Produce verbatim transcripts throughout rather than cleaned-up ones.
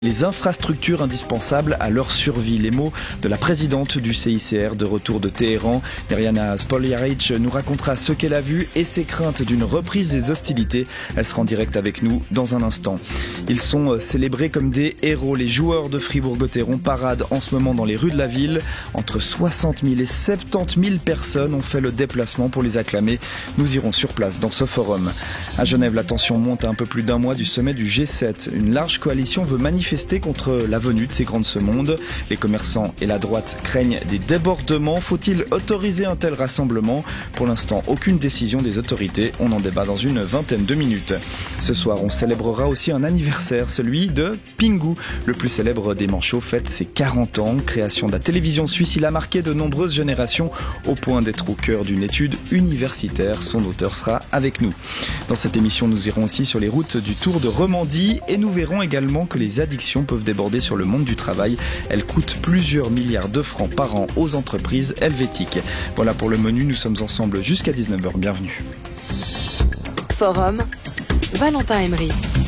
Les infrastructures indispensables à leur survie. Les mots de la présidente du C I C R de retour de Téhéran. Mirjana Spoljaric nous racontera ce qu'elle a vu et ses craintes d'une reprise des hostilités. Elle sera en direct avec nous dans un instant. Ils sont célébrés comme des héros. Les joueurs de Fribourg-Gotteron paradent en ce moment dans les rues de la ville. Entre soixante mille et soixante-dix mille personnes ont fait le déplacement pour les acclamer. Nous irons sur place dans ce forum. À Genève, la tension monte à un peu plus d'un mois du sommet du G sept. Une large coalition veut manifester contre la venue de ces grands de ce monde. Les commerçants et la droite craignent des débordements. Faut-il autoriser un tel rassemblement ? Pour l'instant, aucune décision des autorités. On en débat dans une vingtaine de minutes. Ce soir, on célébrera aussi un anniversaire, celui de Pingu. Le plus célèbre des manchots fête ses quarante ans. Création de la télévision suisse, il a marqué de nombreuses générations au point d'être au cœur d'une étude universitaire. Son auteur sera avec nous. Dans cette émission, nous irons aussi sur les routes du Tour de Romandie et nous verrons également que les addictions peuvent déborder sur le monde du travail. Elles coûtent plusieurs milliards de francs par an aux entreprises helvétiques. Voilà pour le menu, nous sommes ensemble jusqu'à dix-neuf heures. Bienvenue. Forum, Valentin Emery.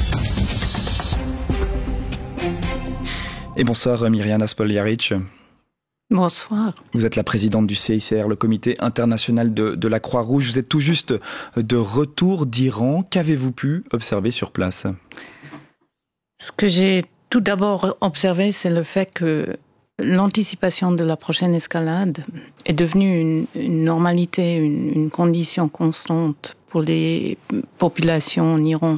Et bonsoir Mirjana Spoljaric. Bonsoir. Vous êtes la présidente du C I C R, le comité international de, de la Croix-Rouge. Vous êtes tout juste de retour d'Iran. Qu'avez-vous pu observer sur place ? Ce que j'ai tout d'abord observé, c'est le fait que l'anticipation de la prochaine escalade est devenue une, une normalité, une, une condition constante pour les populations en Iran.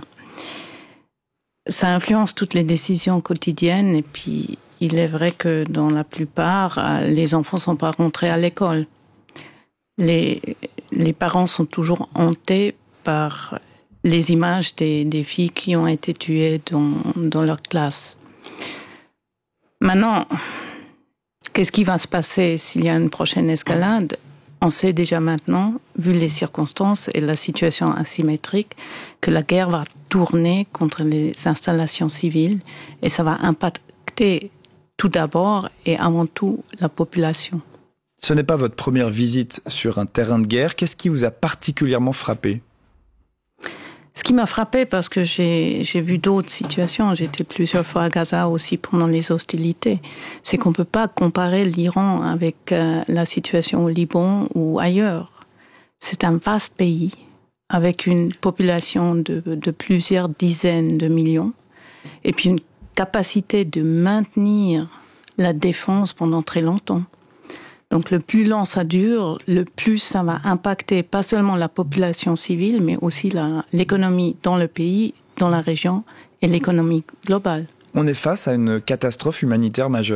Ça influence toutes les décisions quotidiennes et puis il est vrai que dans la plupart, les enfants ne sont pas rentrés à l'école. Les, les parents sont toujours hantés par les images des, des filles qui ont été tuées dans, dans leur classe. Maintenant, qu'est-ce qui va se passer s'il y a une prochaine escalade ? On sait déjà maintenant, vu les circonstances et la situation asymétrique, que la guerre va tourner contre les installations civiles et ça va impacter tout d'abord et avant tout la population. Ce n'est pas votre première visite sur un terrain de guerre. Qu'est-ce qui vous a particulièrement frappé ? Ce qui m'a frappé, parce que j'ai, j'ai vu d'autres situations, j'étais plusieurs fois à Gaza aussi pendant les hostilités, c'est qu'on ne peut pas comparer l'Iran avec euh, la situation au Liban ou ailleurs. C'est un vaste pays, avec une population de, de plusieurs dizaines de millions, et puis une capacité de maintenir la défense pendant très longtemps. Donc le plus lent ça dure, le plus ça va impacter pas seulement la population civile, mais aussi la, l'économie dans le pays, dans la région et l'économie globale. On est face à une catastrophe humanitaire majeure ?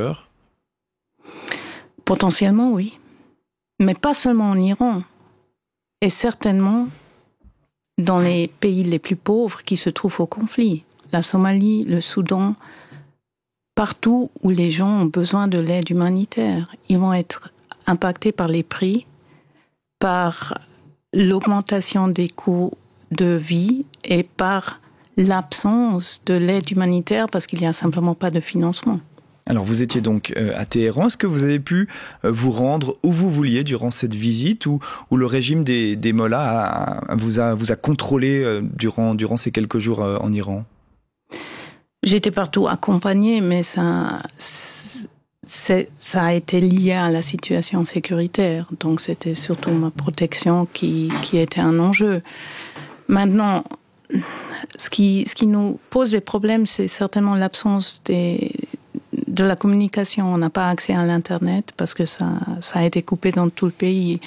Potentiellement, oui. Mais pas seulement en Iran. Et certainement dans les pays les plus pauvres qui se trouvent au conflit. La Somalie, le Soudan, partout où les gens ont besoin de l'aide humanitaire. Ils vont être impactés par les prix, par l'augmentation des coûts de vie et par l'absence de l'aide humanitaire parce qu'il n'y a simplement pas de financement. Alors vous étiez donc à Téhéran. Est-ce que vous avez pu vous rendre où vous vouliez durant cette visite ou, ou le régime des, des mollahs a, vous, a, vous a contrôlé durant, durant ces quelques jours en Iran ? J'étais partout accompagnée, mais ça, c'est, ça a été lié à la situation sécuritaire. Donc c'était surtout ma protection qui, qui était un enjeu. Maintenant, ce qui, ce qui nous pose des problèmes, c'est certainement l'absence des, de la communication. On n'a pas accès à l'Internet parce que ça, ça a été coupé dans tout le pays.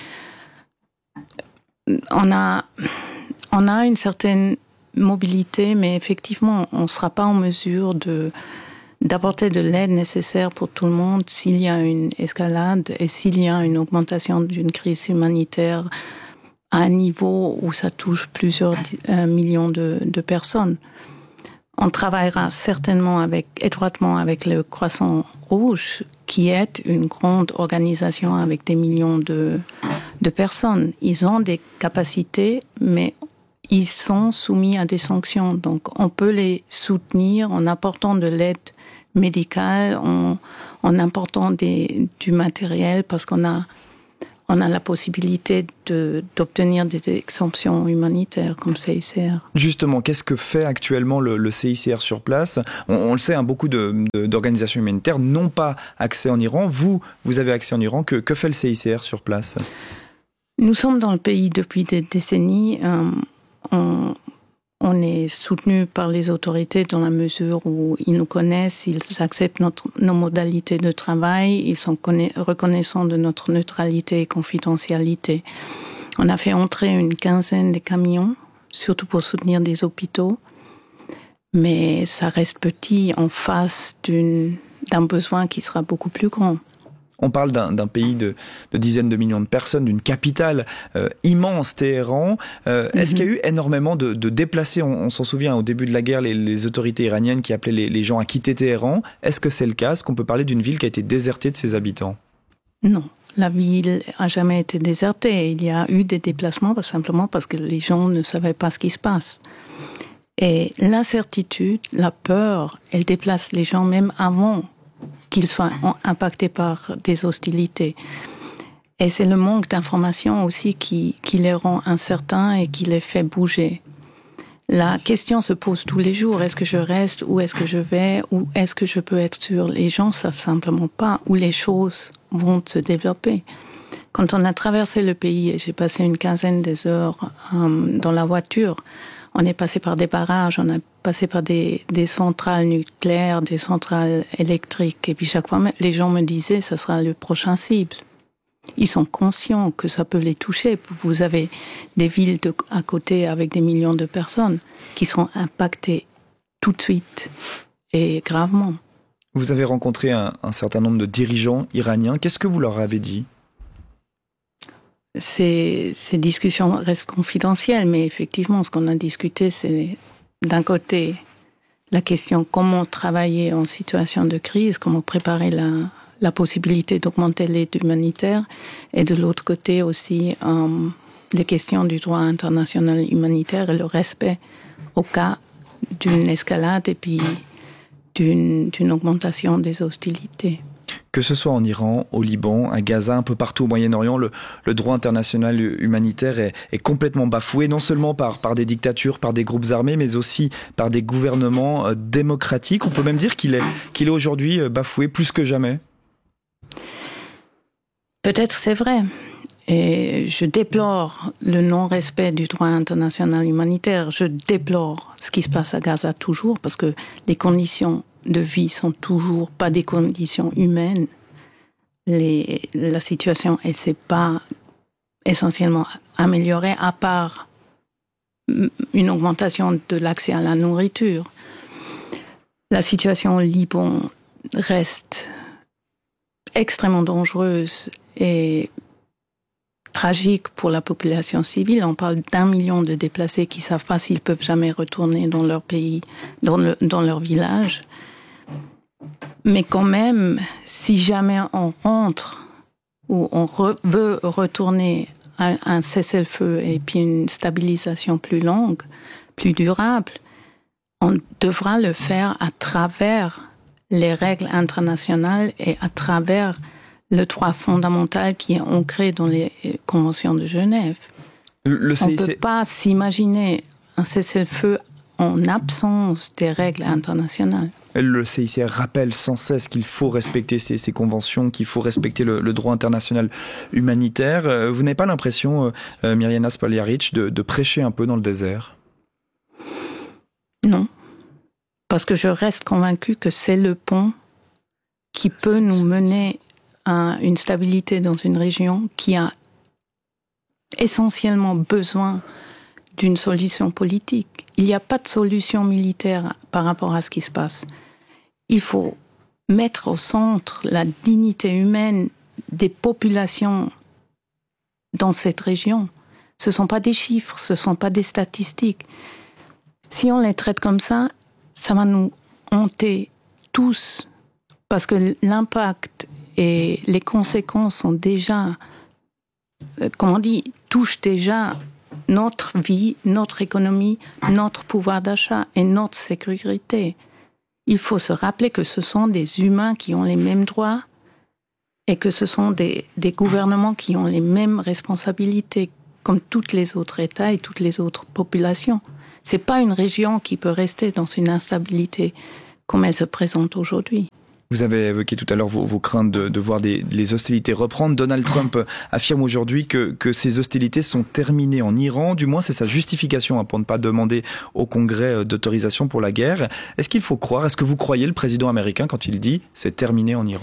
On a, on a une certaine mobilité, mais effectivement, on ne sera pas en mesure de, d'apporter de l'aide nécessaire pour tout le monde s'il y a une escalade et s'il y a une augmentation d'une crise humanitaire à un niveau où ça touche plusieurs euh, millions de, de personnes. On travaillera certainement avec, étroitement avec le Croissant Rouge, qui est une grande organisation avec des millions de, de personnes. Ils ont des capacités, mais ils sont soumis à des sanctions. Donc, on peut les soutenir en apportant de l'aide médicale, en, en apportant des, du matériel, parce qu'on a, on a la possibilité de, d'obtenir des exemptions humanitaires comme C I C R. Justement, qu'est-ce que fait actuellement le, le C I C R sur place ? on, on le sait, hein, beaucoup de, de, d'organisations humanitaires n'ont pas accès en Iran. Vous, vous avez accès en Iran. Que, que fait le C I C R sur place ? Nous sommes dans le pays depuis des décennies. Euh, on, on est soutenu par les autorités dans la mesure où ils nous connaissent, ils acceptent notre, nos modalités de travail, ils sont conna- reconnaissants de notre neutralité et confidentialité. On a fait entrer une quinzaine de camions, surtout pour soutenir des hôpitaux, mais ça reste petit en face d'une, d'un besoin qui sera beaucoup plus grand. On parle d'un, d'un pays de, de dizaines de millions de personnes, d'une capitale euh, immense, Téhéran. Euh, mm-hmm. Est-ce qu'il y a eu énormément de, de déplacés ? on, on s'en souvient, au début de la guerre, les, les autorités iraniennes qui appelaient les, les gens à quitter Téhéran. Est-ce que c'est le cas ? Est-ce qu'on peut parler d'une ville qui a été désertée de ses habitants ? Non, la ville a jamais été désertée. Il y a eu des déplacements simplement parce que les gens ne savaient pas ce qui se passe. Et l'incertitude, la peur, elle déplace les gens même avant qu'ils soient impactés par des hostilités. Et c'est le manque d'informations aussi qui, qui les rend incertains et qui les fait bouger. La question se pose tous les jours. Est-ce que je reste? Où est-ce que je vais? Où est-ce que je peux être sûr? Les gens ne savent simplement pas où les choses vont se développer. Quand on a traversé le pays, et j'ai passé une quinzaine d'heures euh, dans la voiture, on est passé par des barrages, on a passé par des, des centrales nucléaires, des centrales électriques. Et puis chaque fois, les gens me disaient, ça sera le prochain cible. Ils sont conscients que ça peut les toucher. Vous avez des villes de, à côté avec des millions de personnes qui sont impactées tout de suite et gravement. Vous avez rencontré un, un certain nombre de dirigeants iraniens. Qu'est-ce que vous leur avez dit ? Ces, ces discussions restent confidentielles, mais effectivement, ce qu'on a discuté, c'est d'un côté la question comment travailler en situation de crise, comment préparer la, la possibilité d'augmenter l'aide humanitaire, et de l'autre côté aussi euh, les questions du droit international humanitaire et le respect au cas d'une escalade et puis d'une, d'une augmentation des hostilités. Que ce soit en Iran, au Liban, à Gaza, un peu partout au Moyen-Orient, le, le droit international humanitaire est, est complètement bafoué, non seulement par, par des dictatures, par des groupes armés, mais aussi par des gouvernements euh, démocratiques. On peut même dire qu'il est, qu'il est aujourd'hui bafoué plus que jamais. Peut-être c'est vrai. Et je déplore le non-respect du droit international humanitaire. Je déplore ce qui se passe à Gaza toujours, parce que les conditions de vie sont toujours pas des conditions humaines. Les, la situation, elle s'est pas essentiellement améliorée, à part une augmentation de l'accès à la nourriture. La situation au Liban reste extrêmement dangereuse et tragique pour la population civile. On parle d'un million de déplacés qui savent pas s'ils peuvent jamais retourner dans leur pays, dans, le, dans leur village. Mais quand même, si jamais on rentre ou on re, veut retourner à un cessez-le-feu et puis une stabilisation plus longue, plus durable, on devra le faire à travers les règles internationales et à travers le droit fondamental qui est ancré dans les conventions de Genève. Le C I C... On ne peut pas s'imaginer un cessez-le-feu en absence des règles internationales. Le C I C R rappelle sans cesse qu'il faut respecter ces, ces conventions, qu'il faut respecter le, le droit international humanitaire. Vous n'avez pas l'impression, euh, Mirjana Spoljaric, de, de prêcher un peu dans le désert ? Non, parce que je reste convaincue que c'est le pont qui peut nous mener à une stabilité dans une région qui a essentiellement besoin d'une solution politique. Il n'y a pas de solution militaire par rapport à ce qui se passe. Il faut mettre au centre la dignité humaine des populations dans cette région. Ce ne sont pas des chiffres, ce ne sont pas des statistiques. Si on les traite comme ça, ça va nous hanter tous, parce que l'impact et les conséquences sont déjà, comment on dit, touchent déjà notre vie, notre économie, notre pouvoir d'achat et notre sécurité. Il faut se rappeler que ce sont des humains qui ont les mêmes droits et que ce sont des, des gouvernements qui ont les mêmes responsabilités comme tous les autres États et toutes les autres populations. C'est pas une région qui peut rester dans une instabilité comme elle se présente aujourd'hui. Vous avez évoqué tout à l'heure vos, vos craintes de, de voir des, les hostilités reprendre. Donald Trump affirme aujourd'hui que, que ces hostilités sont terminées en Iran. Du moins, c'est sa justification hein, pour ne pas demander au Congrès d'autorisation pour la guerre. Est-ce qu'il faut croire, est-ce que vous croyez le président américain quand il dit « c'est terminé en Iran » ?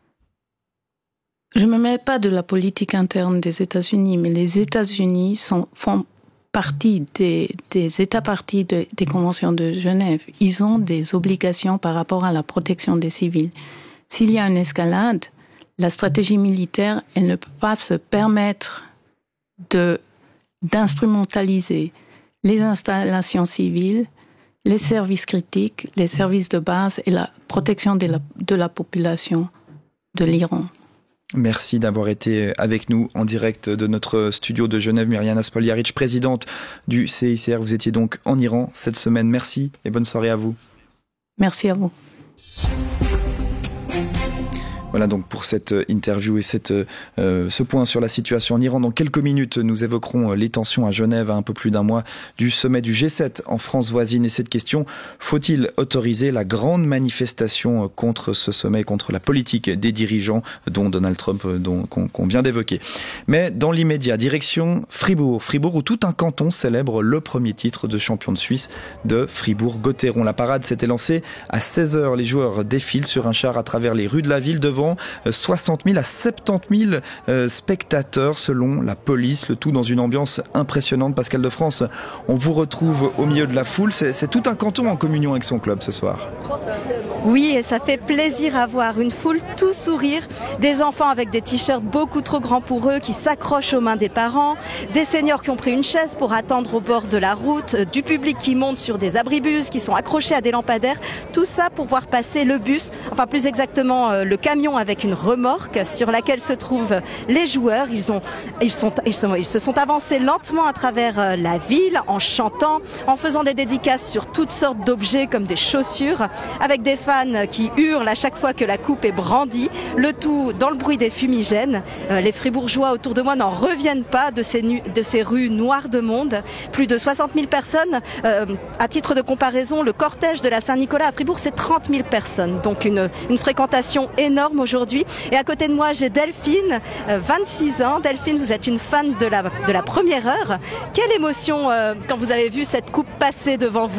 Je ne me mêle pas de la politique interne des États-Unis, mais les États-Unis sont, font partie des, des États parties de, des conventions de Genève. Ils ont des obligations par rapport à la protection des civils. S'il y a une escalade, la stratégie militaire, elle ne peut pas se permettre de, d'instrumentaliser les installations civiles, les services critiques, les services de base et la protection de la, de la population de l'Iran. Merci d'avoir été avec nous en direct de notre studio de Genève. Mirjana Spoljaric, présidente du C I C R. Vous étiez donc en Iran cette semaine. Merci et bonne soirée à vous. Merci à vous. Voilà donc pour cette interview et cette, euh, ce point sur la situation en Iran. Dans quelques minutes, nous évoquerons les tensions à Genève à un peu plus d'un mois du sommet du G sept en France voisine. Et cette question, faut-il autoriser la grande manifestation contre ce sommet, contre la politique des dirigeants, dont Donald Trump, dont, qu'on, qu'on vient d'évoquer. Mais dans l'immédiat, direction Fribourg. Fribourg où tout un canton célèbre le premier titre de champion de Suisse de Fribourg-Gotteron. La parade s'était lancée à seize heures. Les joueurs défilent sur un char à travers les rues de la ville devant soixante mille à soixante-dix mille euh, spectateurs selon la police, le tout dans une ambiance impressionnante. Pascal de France, on vous retrouve au milieu de la foule, c'est, c'est tout un canton en communion avec son club ce soir. Oui, et ça fait plaisir à voir une foule tout sourire, des enfants avec des t-shirts beaucoup trop grands pour eux qui s'accrochent aux mains des parents, des seniors qui ont pris une chaise pour attendre au bord de la route, du public qui monte sur des abribus, qui sont accrochés à des lampadaires, tout ça pour voir passer le bus, enfin plus exactement euh, le camion avec une remorque sur laquelle se trouvent les joueurs. Ils, ont, ils, sont, ils, sont, ils se sont avancés lentement à travers la ville en chantant, en faisant des dédicaces sur toutes sortes d'objets comme des chaussures, avec des fans qui hurlent à chaque fois que la coupe est brandie, le tout dans le bruit des fumigènes. Euh, les Fribourgeois autour de moi n'en reviennent pas de ces, nu- de ces rues noires de monde. Plus de soixante mille personnes. Euh, à titre de comparaison, le cortège de la Saint-Nicolas à Fribourg, c'est trente mille personnes. Donc une, une fréquentation énorme aujourd'hui. Et à côté de moi, j'ai Delphine, euh, vingt-six ans. Delphine, vous êtes une fan de la, de la première heure. Quelle émotion euh, quand vous avez vu cette coupe passer devant vous ?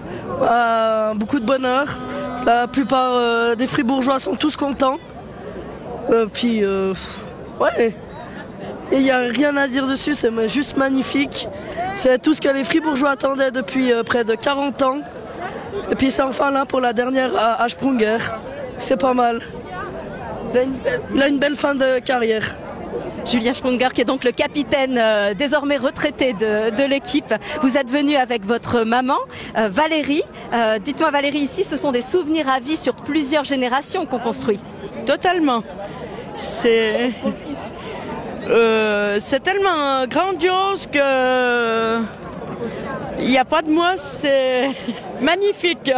Euh, beaucoup de bonheur. La plupart euh, des Fribourgeois sont tous contents. Euh, puis, euh, ouais, il n'y a rien à dire dessus, c'est juste magnifique. C'est tout ce que les Fribourgeois attendaient depuis euh, près de quarante ans. Et puis c'est enfin là pour la dernière à, à Sprunger. C'est pas mal. Il a, une belle, il a une belle fin de carrière. Julien Sprunger, qui est donc le capitaine euh, désormais retraité de, de l'équipe. Vous êtes venu avec votre maman, euh, Valérie. Euh, dites-moi Valérie, ici ce sont des souvenirs à vie sur plusieurs générations qu'on construit. Totalement. C'est, euh, c'est tellement grandiose que il n'y a pas de mots, c'est magnifique.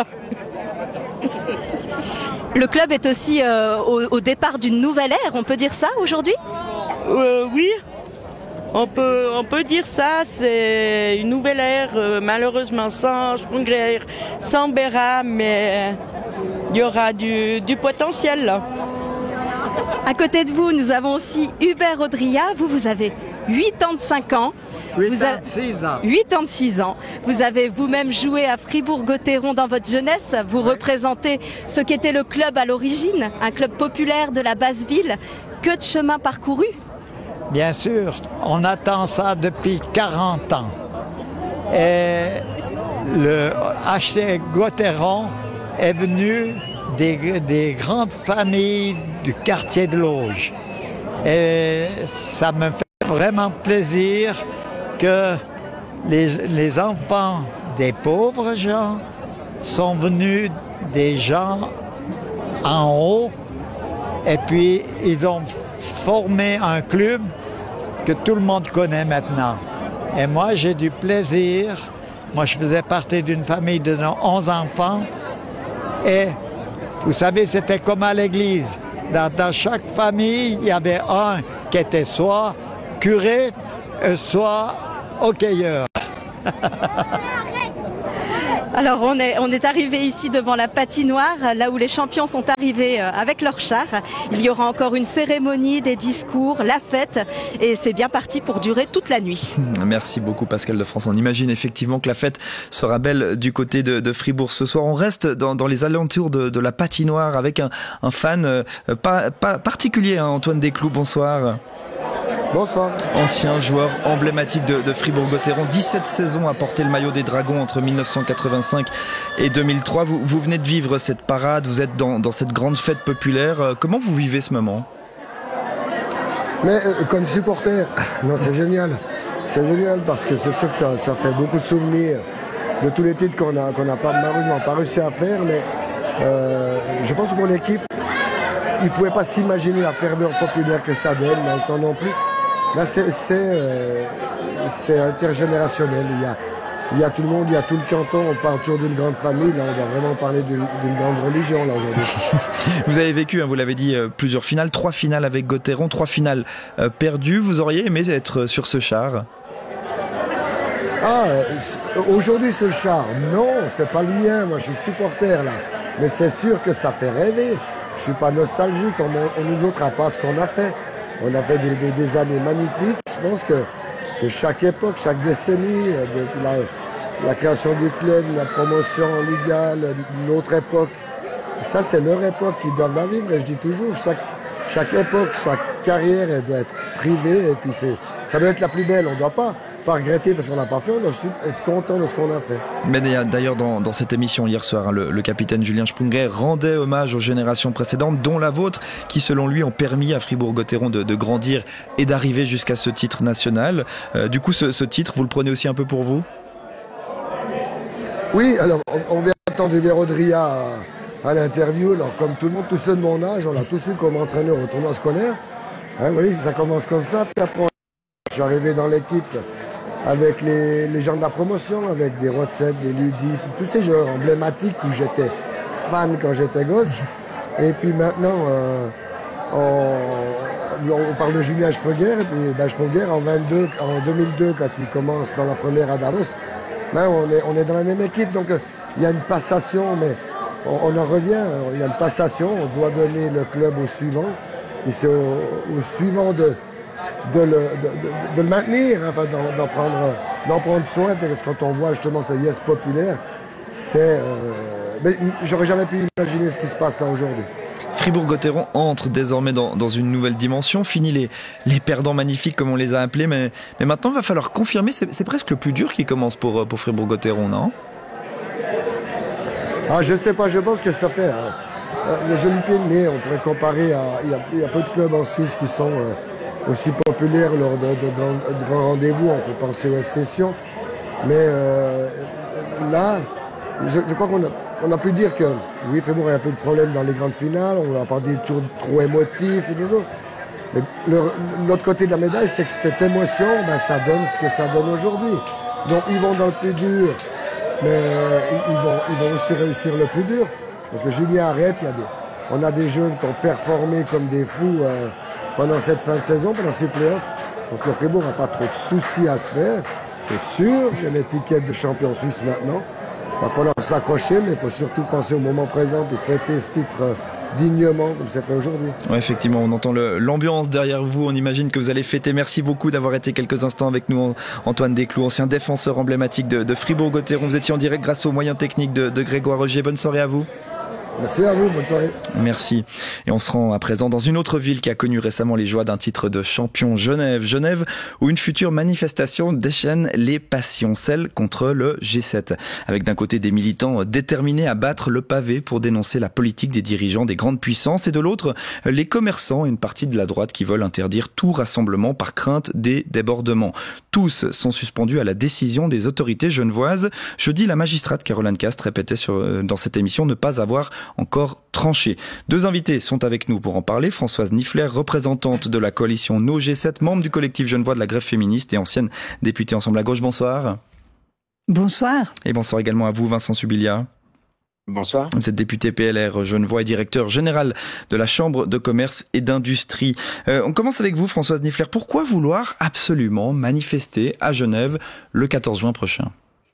Le club est aussi euh, au, au départ d'une nouvelle ère, on peut dire ça aujourd'hui ? Euh, oui, on peut, on peut dire ça, c'est une nouvelle ère, euh, malheureusement sans Sprunger, sans Béra, mais il y aura du, du potentiel là. À côté de vous, nous avons aussi Hubert Audria. Vous, vous avez quatre-vingt-cinq ans. quatre-vingt-six ans. quatre-vingt-six ans. Vous avez vous-même joué à Fribourg-Gotteron dans votre jeunesse. Vous oui. représentez ce qu'était le club à l'origine, un club populaire de la basse ville. Que de chemin parcouru. Bien sûr, on attend ça depuis quarante ans. Et le H C Gotteron est venu des, des grandes familles du quartier de Lauge. Et ça me fait vraiment plaisir que les, les enfants des pauvres gens sont venus des gens en haut et puis ils ont formé un club que tout le monde connaît maintenant. Et moi, j'ai du plaisir. Moi, je faisais partie d'une famille de onze enfants. Et vous savez, c'était comme à l'église. dans, dans chaque famille, il y avait un qui était soit curé, soit hockeyeur. Alors on est, on est arrivé ici devant la patinoire, là où les champions sont arrivés avec leur char. Il y aura encore une cérémonie, des discours, la fête, et c'est bien parti pour durer toute la nuit. Merci beaucoup Pascal de France. On imagine effectivement que la fête sera belle du côté de, de Fribourg ce soir. On reste dans, dans les alentours de, de la patinoire avec un, un fan euh, pas, pas particulier, hein, Antoine Desclous, bonsoir. Bonsoir. Ancien joueur emblématique de, de Fribourg-Gotteron, dix-sept saisons à porter le maillot des Dragons entre mille neuf cent quatre-vingt-cinq et deux mille trois. Vous, vous venez de vivre cette parade, vous êtes dans, dans cette grande fête populaire. Comment vous vivez ce moment ? Mais euh, comme supporter, non, c'est génial. C'est génial parce que c'est sûr que ça, ça fait beaucoup de souvenirs de tous les titres qu'on a, qu'on n'a pas, malheureusement pas réussi à faire. Mais euh, je pense que pour l'équipe, ils ne pouvaient pas s'imaginer la ferveur populaire que ça donne dans le temps non plus. Là, c'est, c'est, euh, c'est intergénérationnel. Il y, a, il y a tout le monde, il y a tout le canton. On parle toujours d'une grande famille. Là, on doit vraiment parler d'une, d'une grande religion là, aujourd'hui. Vous avez vécu, hein, vous l'avez dit, plusieurs finales. Trois finales avec Gotteron, trois finales euh, perdues. Vous auriez aimé être sur ce char ? Ah, euh, aujourd'hui, ce char, non, c'est pas le mien. Moi, je suis supporter, là. Mais c'est sûr que ça fait rêver. Je suis pas nostalgique. On, on nous autres n'a pas ce qu'on a fait. On a fait des, des, des années magnifiques. Je pense que, que chaque époque, chaque décennie, depuis la, la création du club, la promotion en Liga, notre époque, ça c'est leur époque qu'ils doivent la vivre. Et je dis toujours, chaque, chaque époque, chaque carrière, elle doit être privée. Et puis c'est, ça doit être la plus belle. On ne doit pas, pas regretter parce qu'on n'a pas fait, on doit être content de ce qu'on a fait. Mais d'ailleurs, dans, dans cette émission hier soir, hein, le, le capitaine Julien Sprunger rendait hommage aux générations précédentes, dont la vôtre, qui selon lui ont permis à Fribourg-Gotteron de, de grandir et d'arriver jusqu'à ce titre national. Euh, du coup, ce, ce titre, vous le prenez aussi un peu pour vous ? Oui, alors on, on vient d'entendre numéro de Ria à, à l'interview. Alors comme tout le monde, tous ceux de mon âge, on l'a tous eu comme entraîneur au tournoi scolaire. Hein, oui, ça commence comme ça. Puis après, je suis arrivé dans l'équipe avec les, les gens de la promotion, avec des Rotsett, des Ludif, tous ces joueurs emblématiques où j'étais fan quand j'étais gosse. Et puis maintenant, euh, on, on parle de Julien Sprunger. Et puis ben, Sprunger, en, vingt-deux, en deux mille deux, quand il commence dans la première à Davos, ben, on, est, on est dans la même équipe. Donc il y a une passation, mais on, on en revient. Il y a une passation, on doit donner le club au suivant. Et c'est au, au suivant de... De le, de, de, de le maintenir, enfin, d'en, d'en, prendre, d'en prendre soin, parce que quand on voit justement ce yes populaire, c'est... Euh, mais j'aurais jamais pu imaginer ce qui se passe là aujourd'hui. Fribourg-Gotteron entre désormais dans, dans une nouvelle dimension, fini les, les perdants magnifiques comme on les a appelés, mais, mais maintenant il va falloir confirmer, c'est, c'est presque le plus dur qui commence pour, pour Fribourg-Gotteron, non ? Ah, je sais pas, je pense que ça fait hein, le joli pied de nez, on pourrait comparer à... Il y a, il y a peu de clubs en Suisse qui sont... Euh, aussi populaire lors de, de, de, de grands rendez-vous, on peut penser au F C Sion. Mais euh, là, je, je crois qu'on a, on a pu dire que oui, Fribourg a un peu de problème dans les grandes finales, on n'a pas dit toujours trop émotif. Et tout, mais le, l'autre côté de la médaille, c'est que cette émotion, ben, ça donne ce que ça donne aujourd'hui. Donc ils vont dans le plus dur, mais ils, ils, vont, ils vont aussi réussir le plus dur. Parce que Julien arrête, il y a des, on a des jeunes qui ont performé comme des fous euh, pendant cette fin de saison, pendant ces playoffs. Donc le Fribourg n'a pas trop de soucis à se faire. C'est sûr, il y a l'étiquette de champion suisse maintenant. Il va falloir s'accrocher, mais il faut surtout penser au moment présent et fêter ce titre euh, dignement comme c'est fait aujourd'hui. Ouais, effectivement, on entend le, l'ambiance derrière vous, on imagine que vous allez fêter. Merci beaucoup d'avoir été quelques instants avec nous, Antoine Desclous, ancien défenseur emblématique de, de Fribourg-Gotteron. Vous étiez en direct grâce aux moyens techniques de, de Grégoire Rogier. Bonne soirée à vous. Merci à vous, bonne soirée. Merci. Et on se rend à présent dans une autre ville qui a connu récemment les joies d'un titre de champion, Genève. Genève, où une future manifestation déchaîne les passions, celle contre le G sept. Avec d'un côté des militants déterminés à battre le pavé pour dénoncer la politique des dirigeants des grandes puissances, et de l'autre, les commerçants et une partie de la droite qui veulent interdire tout rassemblement par crainte des débordements. Tous sont suspendus à la décision des autorités genevoises. Jeudi, la magistrate Caroline Cast répétait sur, dans cette émission ne pas avoir encore tranché. Deux invités sont avec nous pour en parler. Françoise Niffler, représentante de la coalition No G sept, membre du collectif genevois de la grève féministe et ancienne députée Ensemble à gauche. Bonsoir. Bonsoir. Et bonsoir également à vous, Vincent Subilia. Bonsoir. Vous êtes député P L R Genevois et directeur général de la Chambre de commerce et d'industrie. Euh, on commence avec vous, Françoise Niffler. Pourquoi vouloir absolument manifester à Genève le quatorze juin prochain ?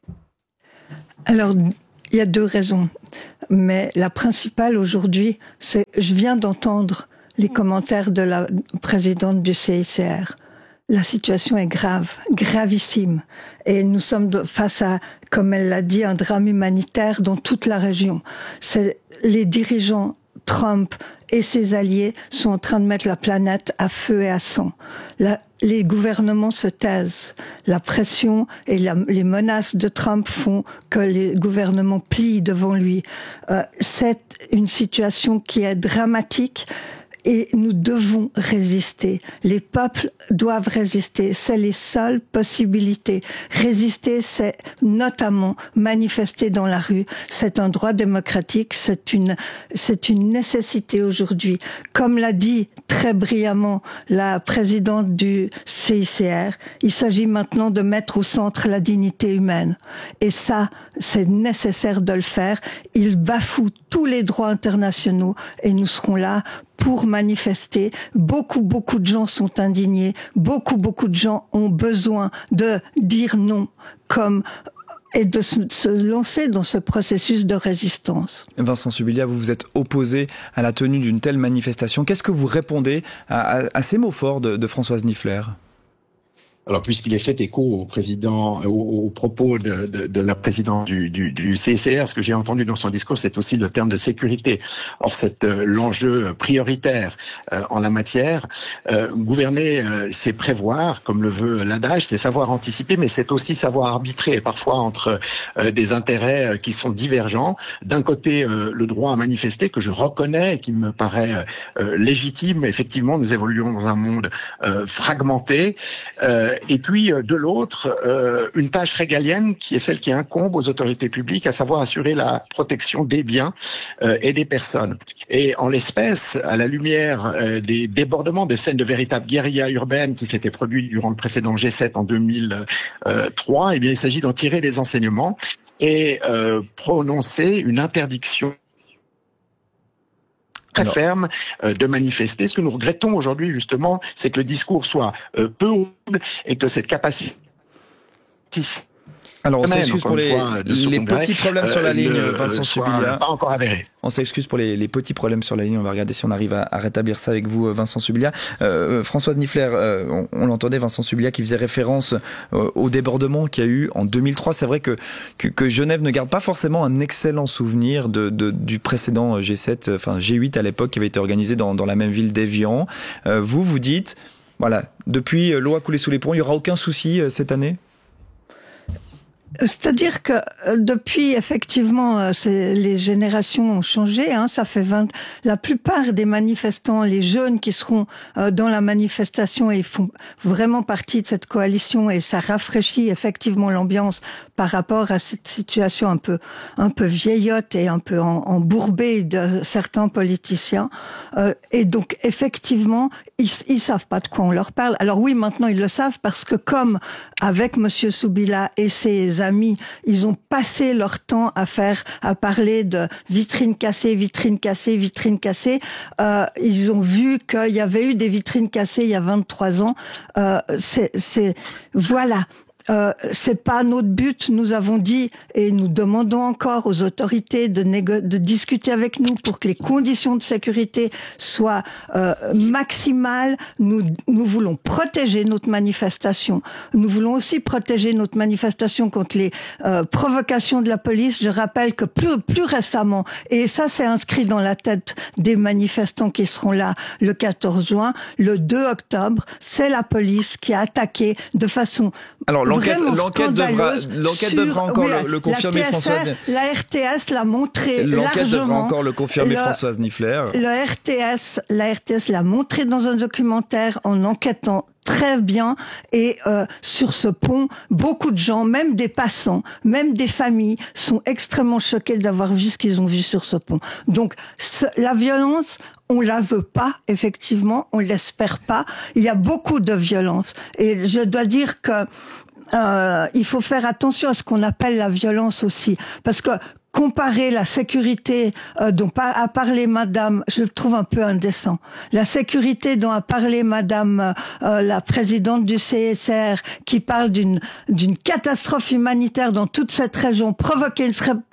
Alors, il y a deux raisons. Mais la principale aujourd'hui, c'est je viens d'entendre les commentaires de la présidente du C I C R. La situation est grave, gravissime. Et nous sommes face à, comme elle l'a dit, un drame humanitaire dans toute la région. C'est, les dirigeants Trump et ses alliés sont en train de mettre la planète à feu et à sang. La, les gouvernements se taisent. La pression et la, les menaces de Trump font que les gouvernements plient devant lui. Euh, c'est une situation qui est dramatique. Et nous devons résister. Les peuples doivent résister. C'est les seules possibilités. Résister, c'est notamment manifester dans la rue. C'est un droit démocratique. C'est une, c'est une nécessité aujourd'hui. Comme l'a dit très brillamment la présidente du C I C R, il s'agit maintenant de mettre au centre la dignité humaine. Et ça, c'est nécessaire de le faire. Il bafoue tous les droits internationaux et nous serons là pour manifester. Beaucoup, beaucoup de gens sont indignés. Beaucoup, beaucoup de gens ont besoin de dire non, comme et de se lancer dans ce processus de résistance. Vincent Subilia, vous vous êtes opposé à la tenue d'une telle manifestation. Qu'est-ce que vous répondez à, à, à ces mots forts de, de Françoise Niffler ? Alors, puisqu'il est fait écho au président, aux, aux propos de, de, de la présidente du, du, du C I C R, ce que j'ai entendu dans son discours, c'est aussi le terme de sécurité. Or, c'est euh, l'enjeu prioritaire euh, en la matière. Euh, gouverner, euh, c'est prévoir, comme le veut l'adage, c'est savoir anticiper, mais c'est aussi savoir arbitrer, parfois entre euh, des intérêts euh, qui sont divergents. D'un côté, euh, le droit à manifester, que je reconnais et qui me paraît euh, légitime. Effectivement, nous évoluons dans un monde euh, fragmenté. Euh, Et puis, de l'autre, euh, une tâche régalienne qui est celle qui incombe aux autorités publiques, à savoir assurer la protection des biens euh, et des personnes. Et en l'espèce, à la lumière euh, des débordements de scènes de véritable guérilla urbaine qui s'étaient produits durant le précédent G sept en deux mille trois, eh bien, il s'agit d'en tirer les enseignements et euh, prononcer une interdiction très Alors. ferme euh, de manifester. Ce que nous regrettons aujourd'hui, justement, c'est que le discours soit euh, peu audible et que cette capacité... Alors, on s'excuse pour les, les petits problèmes euh, sur la ligne, le, Vincent Subilia. Pas encore avéré. On s'excuse pour les, les petits problèmes sur la ligne. On va regarder si on arrive à, à rétablir ça avec vous, Vincent Subilia. Euh, Françoise Niffler, euh, on, on l'entendait, Vincent Subilia, qui faisait référence euh, au débordement qu'il y a eu en deux mille trois. C'est vrai que, que, que Genève ne garde pas forcément un excellent souvenir de, de, du précédent G sept, enfin G huit à l'époque, qui avait été organisé dans, dans la même ville d'Évian. Euh, vous, vous dites, voilà, depuis l'eau a coulé sous les ponts, il n'y aura aucun souci euh, cette année ? C'est-à-dire que depuis, effectivement, les générations ont changé. Hein, ça fait vingt. La plupart des manifestants, les jeunes qui seront dans la manifestation, ils font vraiment partie de cette coalition et ça rafraîchit effectivement l'ambiance par rapport à cette situation un peu, un peu vieillotte et un peu embourbée de certains politiciens. Euh, et donc, effectivement, ils, ils savent pas de quoi on leur parle. Alors oui, maintenant ils le savent parce que comme avec Monsieur Subilia et ses amis, ils ont passé leur temps à faire, à parler de vitrines cassées, vitrines cassées, vitrines cassées. Euh, ils ont vu qu'il y avait eu des vitrines cassées il y a vingt-trois ans. Euh, c'est, c'est, voilà. Euh, c'est pas notre but. Nous avons dit et nous demandons encore aux autorités de, négo- de discuter avec nous pour que les conditions de sécurité soient euh, maximales. Nous, nous voulons protéger notre manifestation. Nous voulons aussi protéger notre manifestation contre les euh, provocations de la police. Je rappelle que plus, plus récemment, et ça c'est inscrit dans la tête des manifestants qui seront là le quatorze juin, le deux octobre, c'est la police qui a attaqué de façon Alors, l'enquête, l'enquête devra, l'enquête sur, devra encore oui, le, le confirmer, la T S R, Françoise. La R T S l'a montré L'enquête largement. devra encore le confirmer, le, Françoise Niffler. Le R T S, la R T S l'a montré dans un documentaire en enquêtant très bien et euh, sur ce pont, beaucoup de gens, même des passants, même des familles, sont extrêmement choqués d'avoir vu ce qu'ils ont vu sur ce pont. Donc, ce, la violence, on la veut pas, effectivement, on l'espère pas. Il y a beaucoup de violence et je dois dire que Euh, il faut faire attention à ce qu'on appelle la violence aussi. Parce que comparer la sécurité euh, dont a parlé Madame, je le trouve un peu indécent, la sécurité dont a parlé Madame euh, la présidente du C S R, qui parle d'une d'une catastrophe humanitaire dans toute cette région, provoquée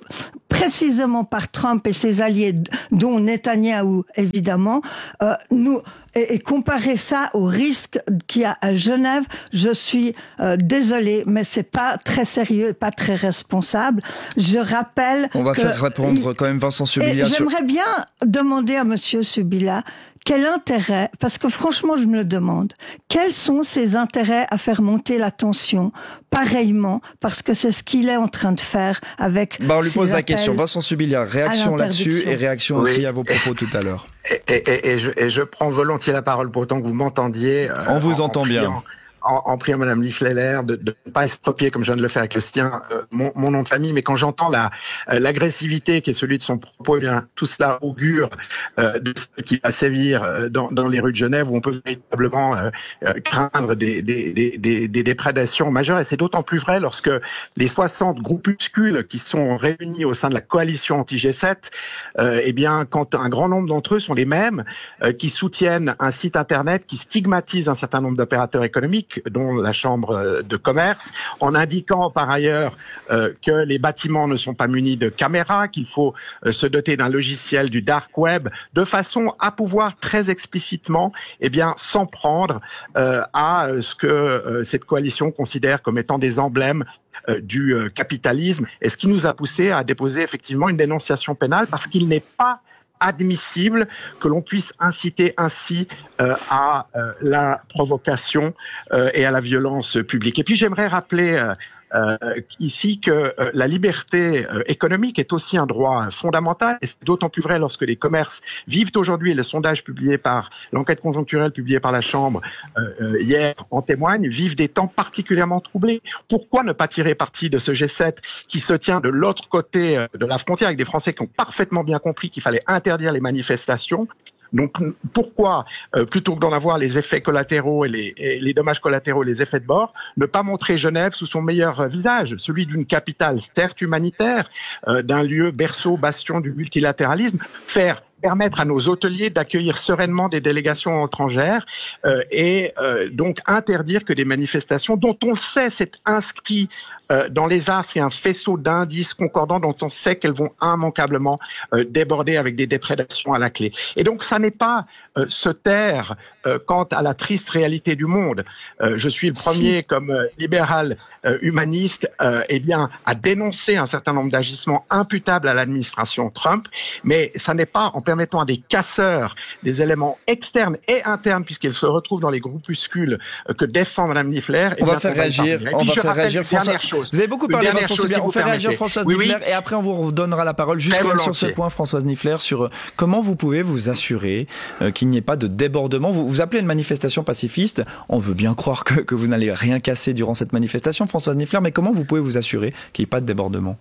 précisément par Trump et ses alliés, dont Netanyahou évidemment, euh, nous et, et comparer ça au risque qu'il y a à Genève, je suis euh, désolée, mais c'est pas très sérieux et pas très responsable. Je rappelle. On va que faire répondre il, quand même Vincent Subila. J'aimerais sur... bien demander à Monsieur Subila quel intérêt, parce que franchement je me le demande, quels sont ses intérêts à faire monter la tension pareillement, parce que c'est ce qu'il est en train de faire avec. Bah on lui pose la question. Vincent Subila, réaction là-dessus et réaction oui. aussi à vos propos tout à l'heure. Et, et, et, je, et je prends volontiers la parole pour autant que vous m'entendiez. Euh, on vous en, entend en bien. Priant. En, en priant Madame Liefleller de ne pas estropier, comme je viens de le faire avec le sien, euh, mon, mon nom de famille, mais quand j'entends la euh, l'agressivité qui est celui de son propos, eh bien tout cela augure euh, de ce qui va sévir euh, dans, dans les rues de Genève, où on peut véritablement euh, euh, craindre des, des, des, des, des déprédations majeures. Et c'est d'autant plus vrai lorsque les soixante groupuscules qui sont réunis au sein de la coalition anti-G sept, euh, eh bien quand un grand nombre d'entre eux sont les mêmes euh, qui soutiennent un site internet qui stigmatise un certain nombre d'opérateurs économiques, dont la Chambre de commerce, en indiquant par ailleurs euh, que les bâtiments ne sont pas munis de caméras, qu'il faut euh, se doter d'un logiciel du dark web, de façon à pouvoir très explicitement eh bien, s'en prendre euh, à ce que euh, cette coalition considère comme étant des emblèmes euh, du euh, capitalisme, et ce qui nous a poussé à déposer effectivement une dénonciation pénale, parce qu'il n'est pas admissible que l'on puisse inciter ainsi euh, à euh, la provocation euh, et à la violence publique. Et puis j'aimerais rappeler euh, Euh, ici que euh, la liberté euh, économique est aussi un droit fondamental, et c'est d'autant plus vrai lorsque les commerces vivent aujourd'hui, et le sondage publié par l'enquête conjoncturelle publiée par la Chambre euh, euh, hier en témoigne, vivent des temps particulièrement troublés. Pourquoi ne pas tirer parti de ce G sept qui se tient de l'autre côté euh, de la frontière, avec des Français qui ont parfaitement bien compris qu'il fallait interdire les manifestations? Donc pourquoi, euh, plutôt que d'en avoir les effets collatéraux et les, et les dommages collatéraux, les effets de bord, ne pas montrer Genève sous son meilleur visage, celui d'une capitale certes humanitaire, euh, d'un lieu berceau, bastion du multilatéralisme, faire permettre à nos hôteliers d'accueillir sereinement des délégations étrangères euh, et euh, donc interdire que des manifestations dont on sait c'est inscrit euh, dans les arts, c'est un faisceau d'indices concordants dont on sait qu'elles vont immanquablement euh, déborder avec des déprédations à la clé. Et donc ça n'est pas euh, se taire euh, quant à la triste réalité du monde. Euh, je suis le premier si. comme euh, libéral euh, humaniste euh, eh bien à dénoncer un certain nombre d'agissements imputables à l'administration Trump, mais ça n'est pas en permettant à des casseurs des éléments externes et internes, puisqu'ils se retrouvent dans les groupuscules euh, que défend Mme Niffler. On va faire réagir, on va faire réagir François. Vous avez beaucoup parlé, Vincent Subila. On fait réagir Françoise oui, Niffler oui. et après on vous donnera la parole juste comme sur ce point, Françoise Niffler, sur comment vous pouvez vous assurer euh, qu'il n'y ait pas de débordement. Vous, vous appelez une manifestation pacifiste. On veut bien croire que, que vous n'allez rien casser durant cette manifestation, Françoise Niffler, mais comment vous pouvez vous assurer qu'il n'y ait pas de débordement?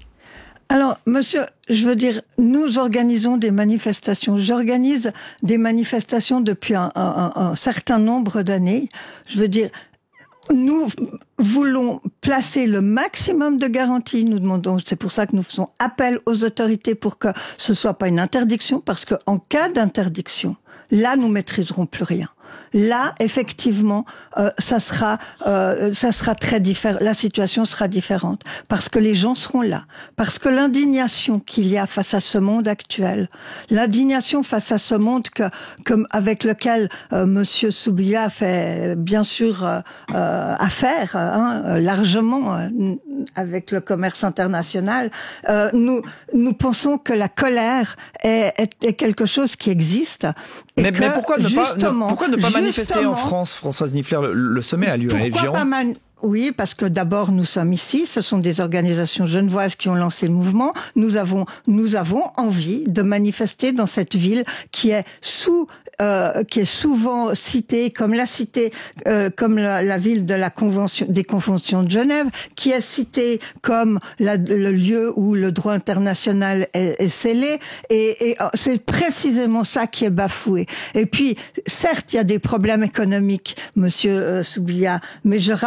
Alors, monsieur, je veux dire, nous organisons des manifestations. J'organise des manifestations depuis un, un, un certain nombre d'années. Je veux dire, nous voulons placer le maximum de garanties. Nous demandons, c'est pour ça que nous faisons appel aux autorités pour que ce soit pas une interdiction, parce que en cas d'interdiction, là, nous maîtriserons plus rien. Là, effectivement, euh, ça sera, euh, ça sera très différent. La situation sera différente parce que les gens seront là, parce que l'indignation qu'il y a face à ce monde actuel, l'indignation face à ce monde que, comme avec lequel euh, Monsieur Subila fait bien sûr euh, euh, affaire, hein, largement euh, avec le commerce international. Euh, nous, nous pensons que la colère est, est, est quelque chose qui existe. Et mais, que, mais pourquoi ne pas, ne, pourquoi ne pas manifester en France, Françoise Niffler? Le, le sommet a lieu à Évian. Oui, parce que d'abord nous sommes ici, ce sont des organisations genevoises qui ont lancé le mouvement. Nous avons, nous avons envie de manifester dans cette ville qui est sous, euh, qui est souvent citée comme la cité, euh, comme la, la ville de la convention, des conventions de Genève, qui est citée comme la, le lieu où le droit international est, est scellé. Et, et c'est précisément ça qui est bafoué. Et puis, certes, il y a des problèmes économiques, Monsieur euh, Subila, mais je rappelle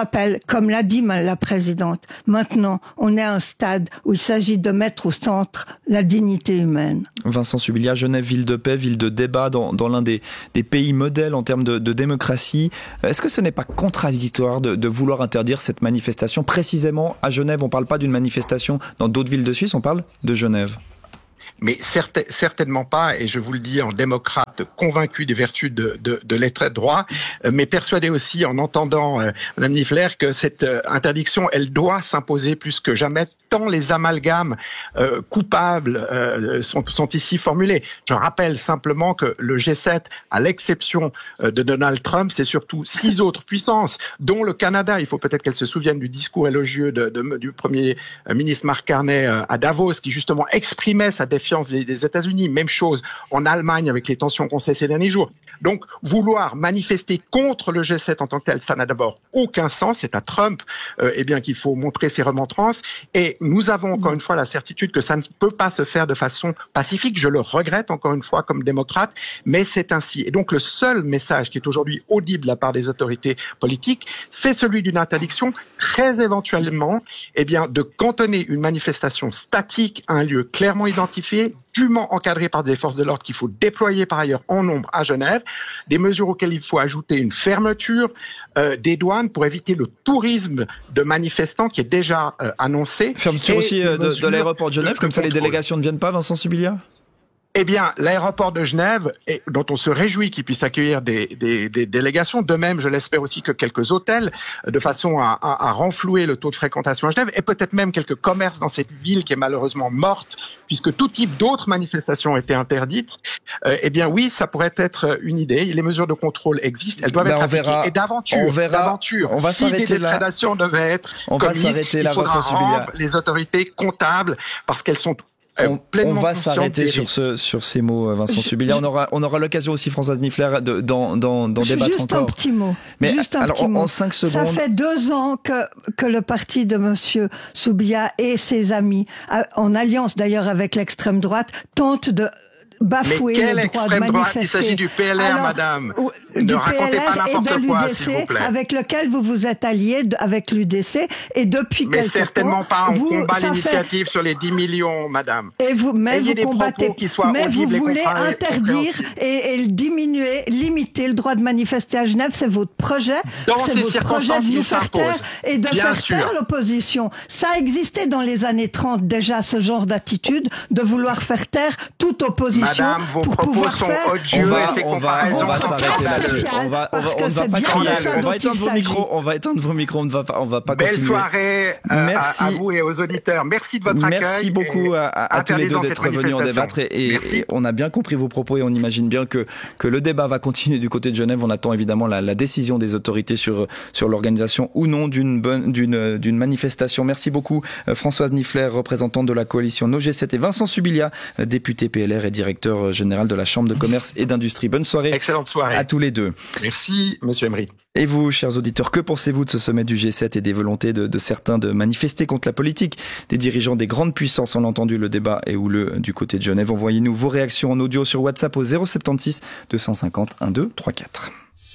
comme l'a dit la présidente, maintenant, on est à un stade où il s'agit de mettre au centre la dignité humaine. Vincent Subilia, Genève, ville de paix, ville de débat dans, dans l'un des, des pays modèles en termes de, de démocratie. Est-ce que ce n'est pas contradictoire de, de vouloir interdire cette manifestation précisément à Genève? On ne parle pas d'une manifestation dans d'autres villes de Suisse, on parle de Genève. Mais certain, certainement pas, et je vous le dis en démocrate convaincu des vertus de, de, de l'état de droit, euh, mais persuadé aussi en entendant euh, Mme Niffler que cette euh, interdiction, elle doit s'imposer plus que jamais, tant les amalgames euh, coupables euh, sont, sont ici formulés. Je rappelle simplement que le G sept, à l'exception euh, de Donald Trump, c'est surtout six autres puissances, dont le Canada. Il faut peut-être qu'elle se souvienne du discours élogieux de, de, du Premier ministre Mark Carney euh, à Davos, qui justement exprimait sa défiance des, des États-Unis. Même chose en Allemagne avec les tensions qu'on sait ces derniers jours. Donc, vouloir manifester contre le G sept en tant que tel, ça n'a d'abord aucun sens. C'est à Trump euh, eh bien, qu'il faut montrer ses remontrances. Et nous avons encore une fois la certitude que ça ne peut pas se faire de façon pacifique. Je le regrette encore une fois comme démocrate, mais c'est ainsi. Et donc, le seul message qui est aujourd'hui audible de la part des autorités politiques, c'est celui d'une interdiction, très éventuellement, eh bien, de cantonner une manifestation statique à un lieu clairement identifié, dûment encadré par des forces de l'ordre qu'il faut déployer par ailleurs en nombre à Genève, des mesures auxquelles il faut ajouter une fermeture euh, des douanes pour éviter le tourisme de manifestants qui est déjà euh, annoncé. Fermeture aussi euh, de, de l'aéroport de Genève, de, comme de ça contrôle. Les délégations ne viennent pas, Vincent Subilia ? Eh bien, l'aéroport de Genève, et dont on se réjouit qu'il puisse accueillir des, des, des délégations, de même, je l'espère aussi que quelques hôtels, de façon à, à, à renflouer le taux de fréquentation à Genève, et peut-être même quelques commerces dans cette ville qui est malheureusement morte, puisque tout type d'autres manifestations étaient interdites. Euh, eh bien, oui, ça pourrait être une idée. Les mesures de contrôle existent, elles doivent ben être appliquées. Verra, et d'aventure, on verra, d'aventure, on va si s'arrêter des prédations devaient être on commises, va s'arrêter là, il faudra Vincent Subilia. rendre les autorités comptables, parce qu'elles sont On, on va s'arrêter sur ce sur ces mots, Vincent je, Subilia. Je, on aura on aura l'occasion aussi, Françoise Niffler, de d'en d'en d'en débattre juste encore. Juste un petit mot. Mais juste un alors petit en, mot. en cinq secondes. Ça fait deux ans que que le parti de Monsieur Subilia et ses amis, en alliance d'ailleurs avec l'extrême droite, tentent de bafouer mais le droit de manifester. Il s'agit du P L R, Alors, madame. Du ne racontez pas n'importe quoi, s'il vous plaît. Avec lequel vous vous êtes allié avec l'U D C et depuis mais quelque certainement temps, pas. On vous, combat l'initiative fait... sur les dix millions, madame. Et vous, mais Ayez vous combattez. Qui soient mais vous voulez et interdire et, et diminuer, limiter le droit de manifester à Genève. C'est votre projet. Dans c'est ces votre projet de nous faire taire et de Bien faire sûr. taire l'opposition. Ça existait dans les années trente déjà, ce genre d'attitude de vouloir faire taire toute opposition. Madame, vos pour propos sont odieux on va, et ces on va, on va s'arrêter là-dessus. On va, on va, on va pas crier. On va éteindre vos micros. On va éteindre vos micros. On ne va pas, on va pas Belle continuer. Belle soirée euh, Merci. À, à vous et aux auditeurs. Merci de votre accueil. Merci beaucoup à, à, à tous les deux d'être venus en débattre. Et, et, et on a bien compris vos propos et on imagine bien que que le débat va continuer du côté de Genève. On attend évidemment la, la décision des autorités sur sur l'organisation ou non d'une bonne d'une d'une manifestation. Merci beaucoup Françoise Niffler, représentante de la coalition No G sept, et Vincent Subilia, député P L R et directeur général de la Chambre de commerce et d'industrie. Bonne soirée. Excellente soirée à tous les deux. Merci Monsieur Emery. Et vous, chers auditeurs, que pensez-vous de ce sommet du G sept et des volontés de, de certains de manifester contre la politique des dirigeants des grandes puissances? On l'a entendu, le débat est houleux du côté de Genève. Envoyez-nous vos réactions en audio sur WhatsApp au zéro soixante-seize deux cent cinquante douze trente-quatre.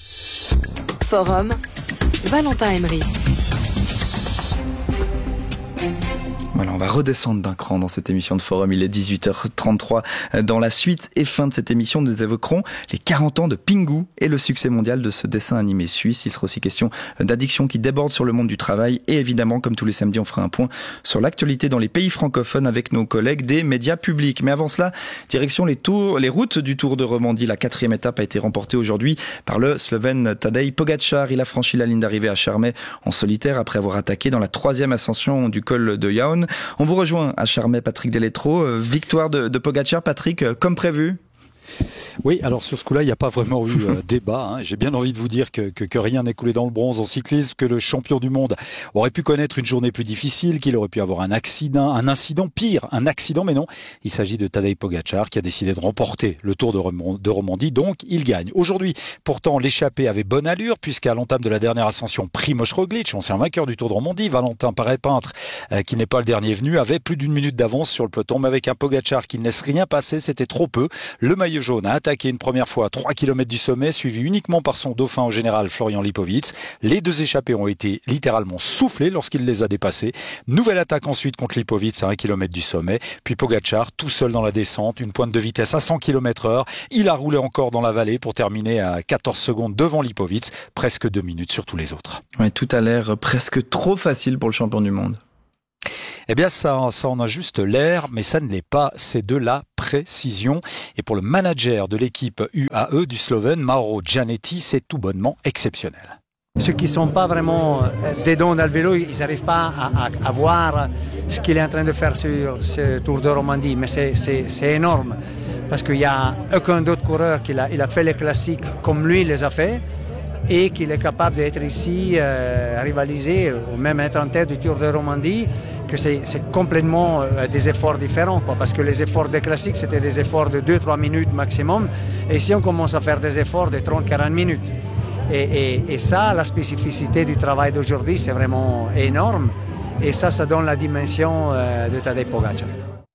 Forum, Valentin Emery. Voilà, on va redescendre d'un cran dans cette émission de Forum. Il est dix-huit heures trente-trois. Dans la suite et fin de cette émission, nous évoquerons les quarante ans de Pingu et le succès mondial de ce dessin animé suisse. Il sera aussi question d'addiction qui déborde sur le monde du travail. Et évidemment, comme tous les samedis, on fera un point sur l'actualité dans les pays francophones avec nos collègues des médias publics. Mais avant cela, direction les tours, les routes du Tour de Romandie. La quatrième étape a été remportée aujourd'hui par le Slovène Tadej Pogačar. Il a franchi la ligne d'arrivée à Charmey en solitaire après avoir attaqué dans la troisième ascension du col de Jaun. On vous rejoint à Charmey, Patrick Deletro. Victoire de, de Pogačar, Patrick, comme prévu? Oui, alors sur ce coup-là, il n'y a pas vraiment eu euh, débat. Hein. J'ai bien envie de vous dire que, que, que rien n'est coulé dans le bronze en cyclisme, que le champion du monde aurait pu connaître une journée plus difficile, qu'il aurait pu avoir un accident, un incident, pire, un accident, mais non. Il s'agit de Tadej Pogačar qui a décidé de remporter le Tour de, Rem- de Romandie, donc il gagne. Aujourd'hui, pourtant, l'échappée avait bonne allure, puisqu'à l'entame de la dernière ascension, Primož Roglič, ancien vainqueur du Tour de Romandie, Valentin Paré-Peintre, euh, qui n'est pas le dernier venu, avait plus d'une minute d'avance sur le peloton, mais avec un Pogačar qui ne laisse rien passer, c'était trop peu. Le maillot maillot jaune a attaqué une première fois à trois kilomètres du sommet, suivi uniquement par son dauphin au général Florian Lipowitz. Les deux échappés ont été littéralement soufflés lorsqu'il les a dépassés. Nouvelle attaque ensuite contre Lipowitz à un kilomètre du sommet. Puis Pogačar, tout seul dans la descente, une pointe de vitesse à cent kilomètres heure. Il a roulé encore dans la vallée pour terminer à quatorze secondes devant Lipowitz, presque deux minutes sur tous les autres. Ouais, tout a l'air presque trop facile pour le champion du monde. Eh bien, ça, ça en a juste l'air, mais ça ne l'est pas. C'est de la précision. Et pour le manager de l'équipe U A E du Slovène, Mauro Gianetti, c'est tout bonnement exceptionnel. Ceux qui ne sont pas vraiment dedans dans le vélo, ils n'arrivent pas à, à, à voir ce qu'il est en train de faire sur ce Tour de Romandie. Mais c'est, c'est, c'est énorme, parce qu'il n'y a aucun autre coureur qui a, il a fait les classiques comme lui les a fait, et qu'il est capable d'être ici, euh, rivaliser, ou même être en tête du Tour de Romandie, que c'est, c'est complètement euh, des efforts différents, quoi, parce que les efforts des classiques, c'était des efforts de deux à trois minutes maximum, et ici on commence à faire des efforts de trente à quarante minutes. Et, et, et ça, la spécificité du travail d'aujourd'hui, c'est vraiment énorme, et ça, ça donne la dimension euh, de Tadej Pogačar.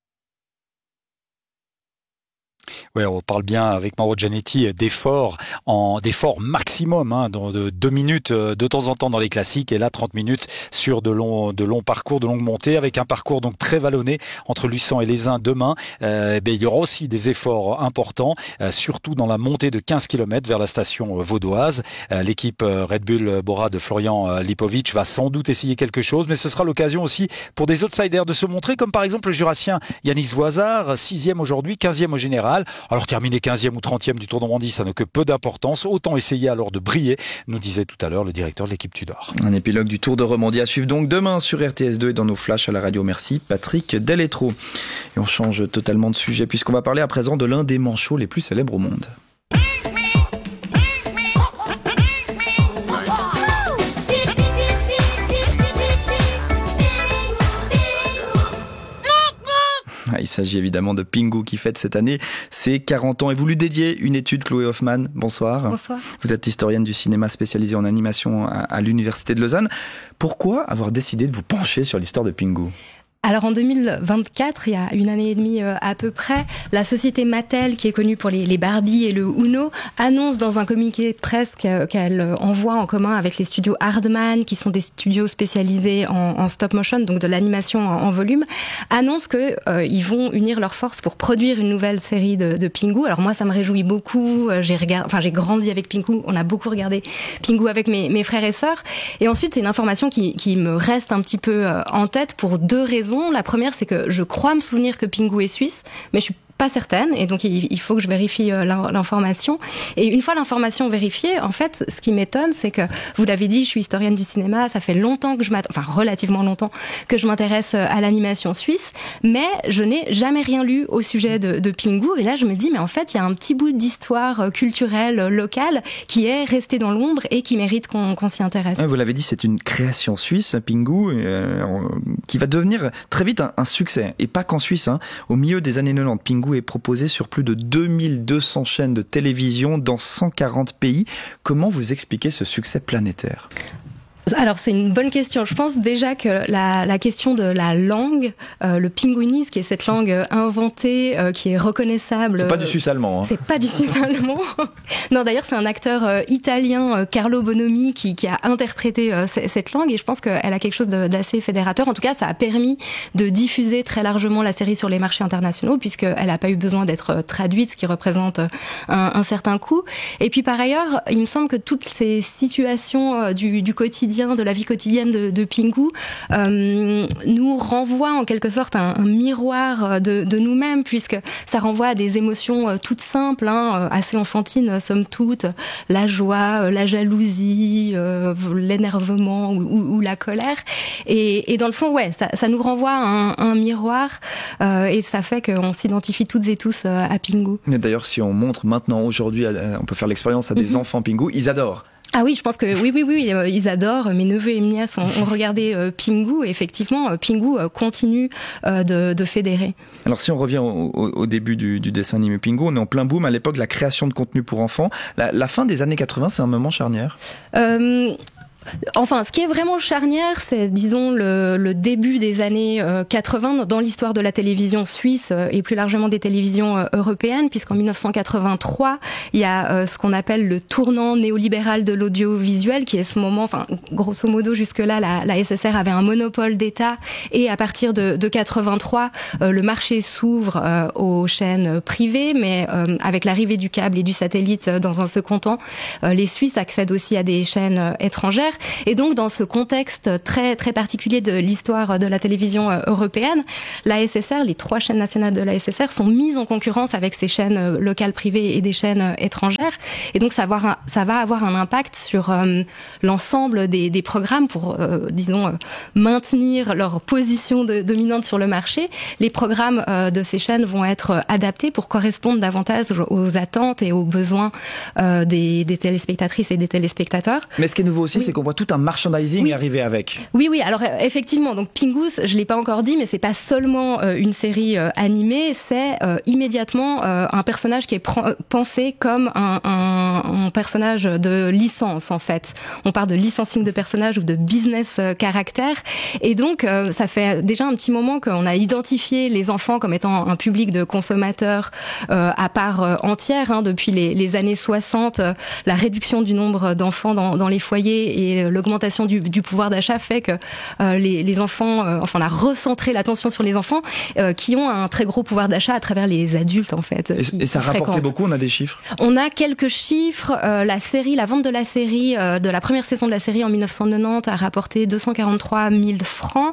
Ouais, on parle bien avec Mauro Gianetti d'efforts en d'efforts maximum, hein, de, de deux minutes de temps en temps dans les classiques, et là trente minutes sur de longs de longs parcours, de longues montées, avec un parcours donc très vallonné entre Luçon et Les Uns demain. Euh, ben, il y aura aussi des efforts importants, euh, surtout dans la montée de quinze kilomètres vers la station vaudoise. Euh, l'équipe Red Bull Bora de Florian Lipowitz va sans doute essayer quelque chose, mais ce sera l'occasion aussi pour des outsiders de se montrer, comme par exemple le Jurassien Yanis Voisard, sixième aujourd'hui, quinzième au général. Alors terminer quinzième ou trentième du Tour de Romandie, ça n'a que peu d'importance. Autant essayer alors de briller, nous disait tout à l'heure le directeur de l'équipe Tudor. Un épilogue du Tour de Romandie à suivre donc demain sur R T S deux et dans nos flashs à la radio. Merci Patrick Deletro. Et on change totalement de sujet puisqu'on va parler à présent de l'un des manchots les plus célèbres au monde. Il s'agit évidemment de Pingu qui fête cette année ses quarante ans et vous lui dédiez une étude, Chloé Hoffmann. Bonsoir. Bonsoir. Vous êtes historienne du cinéma spécialisée en animation à, à l'Université de Lausanne. Pourquoi avoir décidé de vous pencher sur l'histoire de Pingu ? Alors en deux mille vingt-quatre, il y a une année et demie euh, à peu près, la société Mattel, qui est connue pour les, les Barbie et le Uno, annonce dans un communiqué de presse qu'elle envoie en commun avec les studios Hardman, qui sont des studios spécialisés en, en stop motion, donc de l'animation en, en volume, annonce que euh, ils vont unir leurs forces pour produire une nouvelle série de, de Pingu. Alors moi, ça me réjouit beaucoup. J'ai regardé, enfin j'ai grandi avec Pingu. On a beaucoup regardé Pingu avec mes, mes frères et sœurs. Et ensuite, c'est une information qui, qui me reste un petit peu euh, en tête pour deux raisons. La première, c'est que je crois me souvenir que Pingu est suisse, mais je suis pas certaine, et donc il faut que je vérifie l'information. Et une fois l'information vérifiée, en fait, ce qui m'étonne, c'est que, vous l'avez dit, je suis historienne du cinéma, ça fait longtemps que je m'intéresse, enfin relativement longtemps, que je m'intéresse à l'animation suisse, mais je n'ai jamais rien lu au sujet de, de Pingu, et là je me dis, mais en fait, il y a un petit bout d'histoire culturelle locale qui est resté dans l'ombre et qui mérite qu'on qu'on s'y intéresse. Vous l'avez dit, c'est une création suisse, Pingu, euh, qui va devenir très vite un, un succès, et pas qu'en Suisse, hein. Au milieu des années quatre-vingt-dix, Pingu est proposé sur plus de deux mille deux cents chaînes de télévision dans cent quarante pays. Comment vous expliquez ce succès planétaire ? Alors c'est une bonne question. Je pense déjà que la, la question de la langue, euh, le pinguinese, qui est cette langue inventée, euh, qui est reconnaissable. C'est pas du suisse allemand. Hein. C'est pas du suisse allemand. Non, d'ailleurs c'est un acteur euh, italien, euh, Carlo Bonomi, qui, qui a interprété euh, c- cette langue, et je pense qu'elle a quelque chose de, d'assez fédérateur. En tout cas, ça a permis de diffuser très largement la série sur les marchés internationaux, puisqu'elle n'a pas eu besoin d'être traduite, ce qui représente un, un certain coût. Et puis par ailleurs, il me semble que toutes ces situations euh, du, du quotidien, de la vie quotidienne de, de Pingu, euh, nous renvoie en quelque sorte un, un miroir de, de nous-mêmes, puisque ça renvoie à des émotions euh, toutes simples, hein, assez enfantines, somme toute, la joie, la jalousie, euh, l'énervement ou, ou, ou la colère. Et, et dans le fond, ouais, ça, ça nous renvoie à un, un miroir, euh, et ça fait qu'on s'identifie toutes et tous euh, à Pingu. D'ailleurs, si on montre maintenant, aujourd'hui, on peut faire l'expérience à des mm-hmm. enfants Pingu, ils adorent. Ah oui, je pense que oui, oui, oui, ils adorent. Mes neveux et mes nièces ont, ont regardé euh, Pingu, et effectivement, euh, Pingu euh, continue euh, de, de fédérer. Alors si on revient au, au, au début du, du dessin animé Pingu, on est en plein boom à l'époque de la création de contenu pour enfants. La, la fin des années quatre-vingts, c'est un moment charnière. Euh... Enfin, ce qui est vraiment charnière, c'est, disons, le, le début des années euh, quatre-vingts dans l'histoire de la télévision suisse euh, et plus largement des télévisions euh, européennes, puisqu'en dix-neuf cent quatre-vingt-trois, il y a euh, ce qu'on appelle le tournant néolibéral de l'audiovisuel, qui est ce moment, enfin, grosso modo, jusque-là, la, la S S R avait un monopole d'État, et à partir de, de quatre-vingt-trois, euh, le marché s'ouvre euh, aux chaînes privées, mais euh, avec l'arrivée du câble et du satellite euh, dans un second temps, euh, les Suisses accèdent aussi à des chaînes euh, étrangères. Et donc, dans ce contexte très très particulier de l'histoire de la télévision euh, européenne, la S S R, les trois chaînes nationales de la S S R sont mises en concurrence avec ces chaînes euh, locales privées et des chaînes euh, étrangères. Et donc, ça va avoir un, ça va avoir un impact sur euh, l'ensemble des, des programmes pour, euh, disons, euh, maintenir leur position de, dominante sur le marché. Les programmes euh, de ces chaînes vont être adaptés pour correspondre davantage aux attentes et aux besoins euh, des, des téléspectatrices et des téléspectateurs. Mais ce qui est nouveau aussi, oui. c'est qu'on voit tout un merchandising oui. arriver avec. Oui, oui. Alors effectivement, donc Pingus, je l'ai pas encore dit, mais c'est pas seulement euh, une série euh, animée, c'est euh, immédiatement euh, un personnage qui est pr- pensé comme un, un, un personnage de licence en fait. On parle de licensing de personnage ou de business euh, caractère, et donc euh, ça fait déjà un petit moment qu'on a identifié les enfants comme étant un public de consommateurs euh, à part euh, entière. Hein, depuis les, les années soixante, euh, la réduction du nombre d'enfants dans, dans les foyers et l'augmentation du, du pouvoir d'achat fait que euh, les, les enfants, euh, enfin on a recentré l'attention sur les enfants euh, qui ont un très gros pouvoir d'achat à travers les adultes en fait. Et, qui, et ça qui rapportait beaucoup, on a des chiffres? On a quelques chiffres. Euh, la série, la vente de la série, euh, de la première saison de la série en dix-neuf cent quatre-vingt-dix a rapporté deux cent quarante-trois mille francs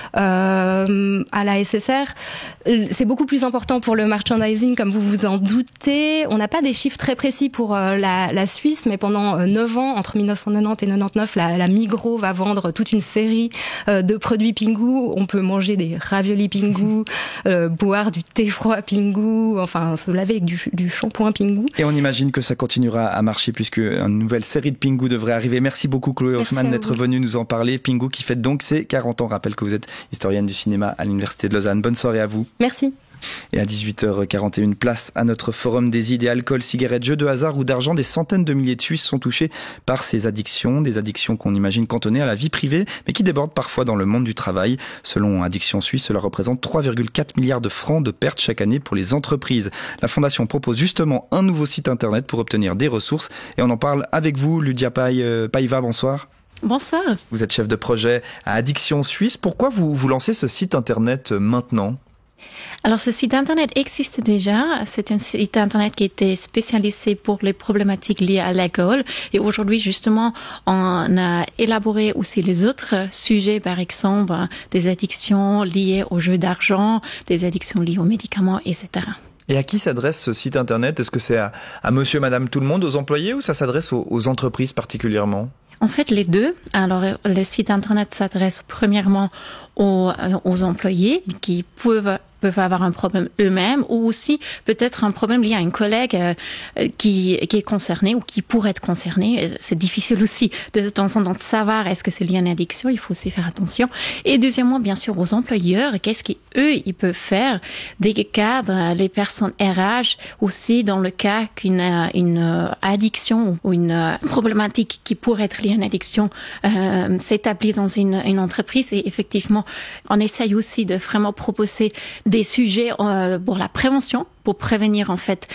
euh, à la S S R. C'est beaucoup plus important pour le merchandising, comme vous vous en doutez. On n'a pas des chiffres très précis pour euh, la, la Suisse, mais pendant euh, neuf ans, entre dix-neuf cent quatre-vingt-dix et quatre-vingt-dix-neuf, la, la Migros va vendre toute une série euh, de produits Pingu. On peut manger des raviolis Pingu, euh, boire du thé froid Pingu, enfin se laver avec du, du shampoing Pingu. Et on imagine que ça continuera à marcher puisque une nouvelle série de Pingu devrait arriver. Merci beaucoup Chloé Hoffmann d'être venue nous en parler. Pingu qui fête donc ses quarante ans. Rappelle que vous êtes historienne du cinéma à l'Université de Lausanne. Bonne soirée à vous. Merci. Et à dix-huit heures quarante et une, place à notre forum des idées, alcool, cigarettes, jeux de hasard ou d'argent. Des centaines de milliers de Suisses sont touchés par ces addictions, des addictions qu'on imagine cantonnées à la vie privée, mais qui débordent parfois dans le monde du travail. Selon Addiction Suisse, cela représente trois virgule quatre milliards de francs de pertes chaque année pour les entreprises. La Fondation propose justement un nouveau site internet pour obtenir des ressources et on en parle avec vous, Lydia Paiva, bonsoir. Bonsoir. Vous êtes chef de projet à Addiction Suisse. Pourquoi vous, vous lancez ce site internet maintenant ? Alors, ce site internet existe déjà. C'est un site internet qui était spécialisé pour les problématiques liées à l'alcool. Et aujourd'hui, justement, on a élaboré aussi les autres sujets, par exemple, des addictions liées aux jeux d'argent, des addictions liées aux médicaments, et cetera. Et à qui s'adresse ce site internet ? Est-ce que c'est à, à monsieur, madame, tout le monde, aux employés, ou ça s'adresse aux, aux entreprises particulièrement ? En fait, les deux. Alors, le site internet s'adresse premièrement aux, aux employés qui peuvent peuvent avoir un problème eux-mêmes, ou aussi peut-être un problème lié à un collègue euh, qui, qui est concerné ou qui pourrait être concerné. C'est difficile aussi de temps en temps de savoir est-ce que c'est lié à une addiction, il faut aussi faire attention. Et deuxièmement, bien sûr, aux employeurs, qu'est-ce qu'eux, ils peuvent faire, des cadres, les personnes R H, aussi dans le cas qu'une une addiction ou une problématique qui pourrait être liée à une addiction euh, s'établit dans une, une entreprise. Et effectivement, on essaye aussi de vraiment proposer des sujets euh, pour la prévention, pour prévenir en fait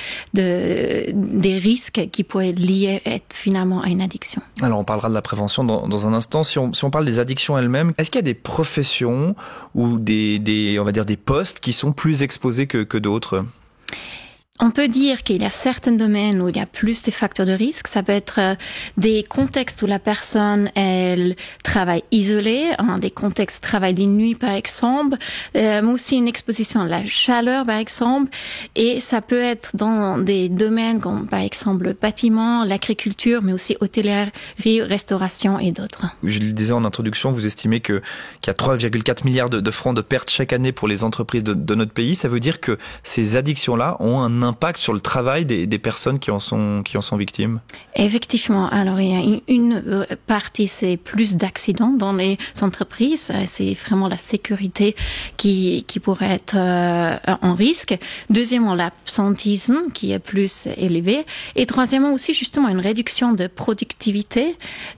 de, des risques qui pourraient être liés être finalement à une addiction. Alors on parlera de la prévention dans, dans un instant. Si on, si on parle des addictions elles-mêmes, est-ce qu'il y a des professions ou des, des, on va dire des postes qui sont plus exposés que, que d'autres ? On peut dire qu'il y a certains domaines où il y a plus de facteurs de risque. Ça peut être des contextes où la personne, elle travaille isolée, hein, des contextes travail des nuits par exemple, euh, mais aussi une exposition à la chaleur par exemple. Et ça peut être dans des domaines comme par exemple le bâtiment, l'agriculture, mais aussi hôtellerie, restauration et d'autres. Je le disais en introduction, vous estimez que, qu'il y a trois virgule quatre milliards de, de francs de pertes chaque année pour les entreprises de, de notre pays. Ça veut dire que ces addictions-là ont un impact sur le travail des, des personnes qui en sont, qui en sont victimes? Effectivement. Alors, il y a une, une partie, c'est plus d'accidents dans les entreprises. C'est vraiment la sécurité qui, qui pourrait être euh, en risque. Deuxièmement, l'absentisme qui est plus élevé. Et troisièmement aussi, justement, une réduction de productivité.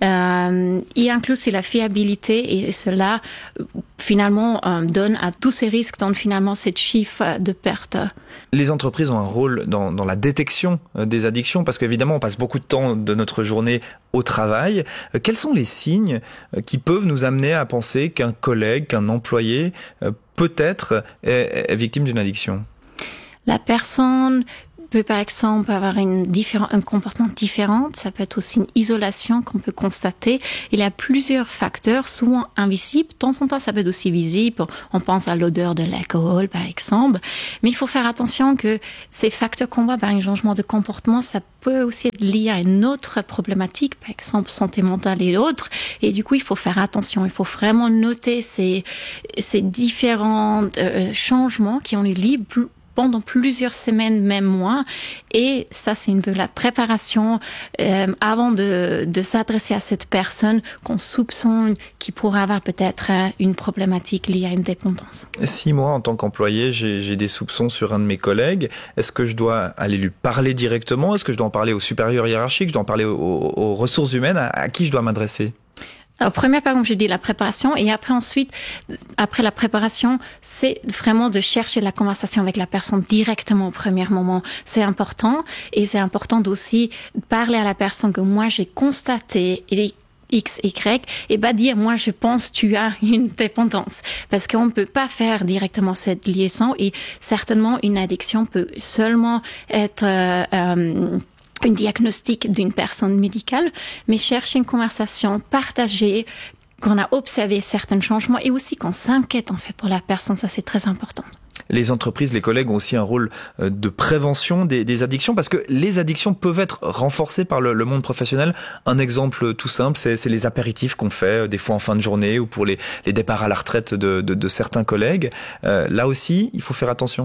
Euh, il inclut aussi la fiabilité et cela, finalement, euh, donne à tous ces risques, donc finalement, cette chiffre de perte. Les entreprises ont un rôle dans, dans la détection des addictions parce qu'évidemment, on passe beaucoup de temps de notre journée au travail. Quels sont les signes qui peuvent nous amener à penser qu'un collègue, qu'un employé peut-être est, est victime d'une addiction? La personne peut par exemple avoir une différent, un comportement différent. Ça peut être aussi une isolation qu'on peut constater. Il y a plusieurs facteurs, souvent invisibles. De temps en temps, ça peut être aussi visible. On pense à l'odeur de l'alcool, par exemple. Mais il faut faire attention que ces facteurs qu'on voit par un changement de comportement, ça peut aussi être lié à une autre problématique, par exemple santé mentale et autres. Et du coup, il faut faire attention. Il faut vraiment noter ces, ces différents euh, changements qui ont eu lieu pendant plusieurs semaines, même mois. Et ça, c'est une peu la préparation euh, avant de, de s'adresser à cette personne qu'on soupçonne qui pourrait avoir peut-être une problématique liée à une dépendance. Si moi, en tant qu'employé, j'ai, j'ai des soupçons sur un de mes collègues, est-ce que je dois aller lui parler directement? Est-ce que je dois en parler au supérieur hiérarchique? Je dois en parler aux, aux ressources humaines? À, à qui je dois m'adresser? Alors, première, par exemple, j'ai dit la préparation, et après, ensuite, après la préparation, c'est vraiment de chercher la conversation avec la personne directement au premier moment. C'est important, et c'est important aussi de parler à la personne que moi, j'ai constaté, et X, Y, et pas dire, moi, je pense tu as une dépendance. Parce qu'on ne peut pas faire directement cette liaison, et certainement, une addiction peut seulement être... Euh, euh, une diagnostic d'une personne médicale, mais chercher une conversation, partager, qu'on a observé certains changements et aussi qu'on s'inquiète en fait pour la personne, ça c'est très important. Les entreprises, les collègues ont aussi un rôle de prévention des, des addictions parce que les addictions peuvent être renforcées par le, le monde professionnel. Un exemple tout simple, c'est, c'est les apéritifs qu'on fait des fois en fin de journée ou pour les, les départs à la retraite de, de, de certains collègues. Euh, là aussi, il faut faire attention.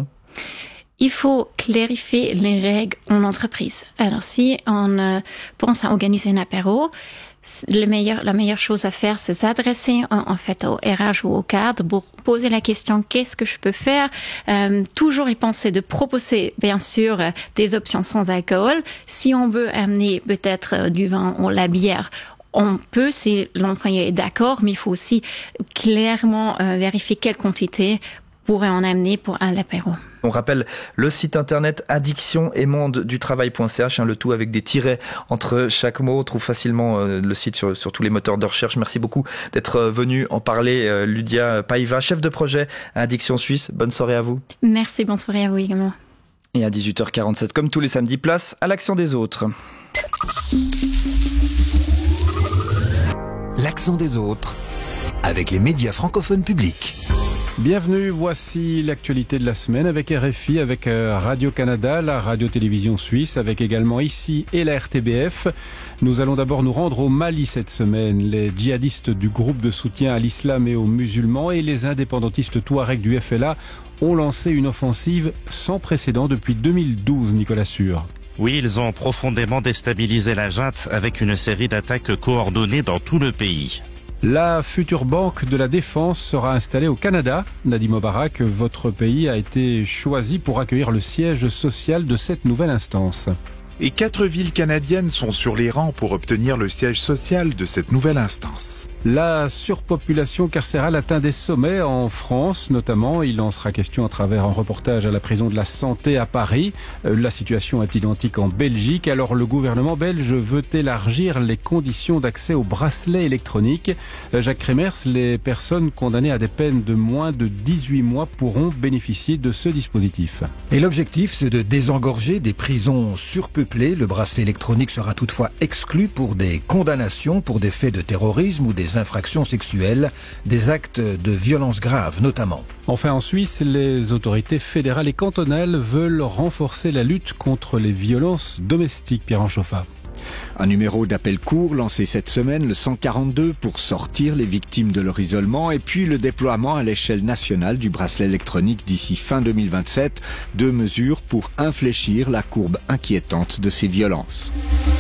Il faut clarifier les règles en entreprise. Alors, si on euh, pense à organiser un apéro, le meilleur, la meilleure chose à faire, c'est s'adresser en, en fait au R H ou au cadre pour poser la question qu'est-ce que je peux faire. Euh, toujours y penser de proposer, bien sûr, des options sans alcool. Si on veut amener peut-être du vin ou la bière, on peut, si l'employé est d'accord, mais il faut aussi clairement euh, vérifier quelle quantité pourrait en amener pour un apéro. On rappelle le site internet addiction et monde du travail point c h, hein, le tout avec des tirets entre chaque mot. On trouve facilement euh, le site sur, sur tous les moteurs de recherche. Merci beaucoup d'être euh, venu en parler, euh, Lydia Paiva, chef de projet à Addiction Suisse. Bonne soirée à vous. Merci, bonne soirée à vous également. Et à dix-huit heures quarante-sept, comme tous les samedis, place à l'accent des autres. L'accent des autres, avec les médias francophones publics. Bienvenue, voici l'actualité de la semaine avec R F I, avec Radio-Canada, la radio-télévision suisse, avec également ici et la R T B F. Nous allons d'abord nous rendre au Mali cette semaine. Les djihadistes du groupe de soutien à l'islam et aux musulmans et les indépendantistes touaregs du F L A ont lancé une offensive sans précédent depuis deux mille douze, Nicolas Sûr. Oui, ils ont profondément déstabilisé la junte avec une série d'attaques coordonnées dans tout le pays. La future banque de la défense sera installée au Canada. Nadim Obarak, votre pays a été choisi pour accueillir le siège social de cette nouvelle instance. Et quatre villes canadiennes sont sur les rangs pour obtenir le siège social de cette nouvelle instance. La surpopulation carcérale atteint des sommets en France, notamment. Il en sera question à travers un reportage à la prison de la Santé à Paris. La situation est identique en Belgique. Alors le gouvernement belge veut élargir les conditions d'accès aux bracelets électroniques. Jacques Kremers, les personnes condamnées à des peines de moins de dix-huit mois pourront bénéficier de ce dispositif. Et l'objectif, c'est de désengorger des prisons surpeuplées. Le bracelet électronique sera toutefois exclu pour des condamnations pour des faits de terrorisme ou des infractions sexuelles, des actes de violence graves notamment. Enfin, en Suisse, les autorités fédérales et cantonales veulent renforcer la lutte contre les violences domestiques. Pierre Anchofa. Un numéro d'appel court lancé cette semaine, le cent quarante-deux, pour sortir les victimes de leur isolement, et puis le déploiement à l'échelle nationale du bracelet électronique d'ici fin deux mille vingt-sept. Deux mesures pour infléchir la courbe inquiétante de ces violences.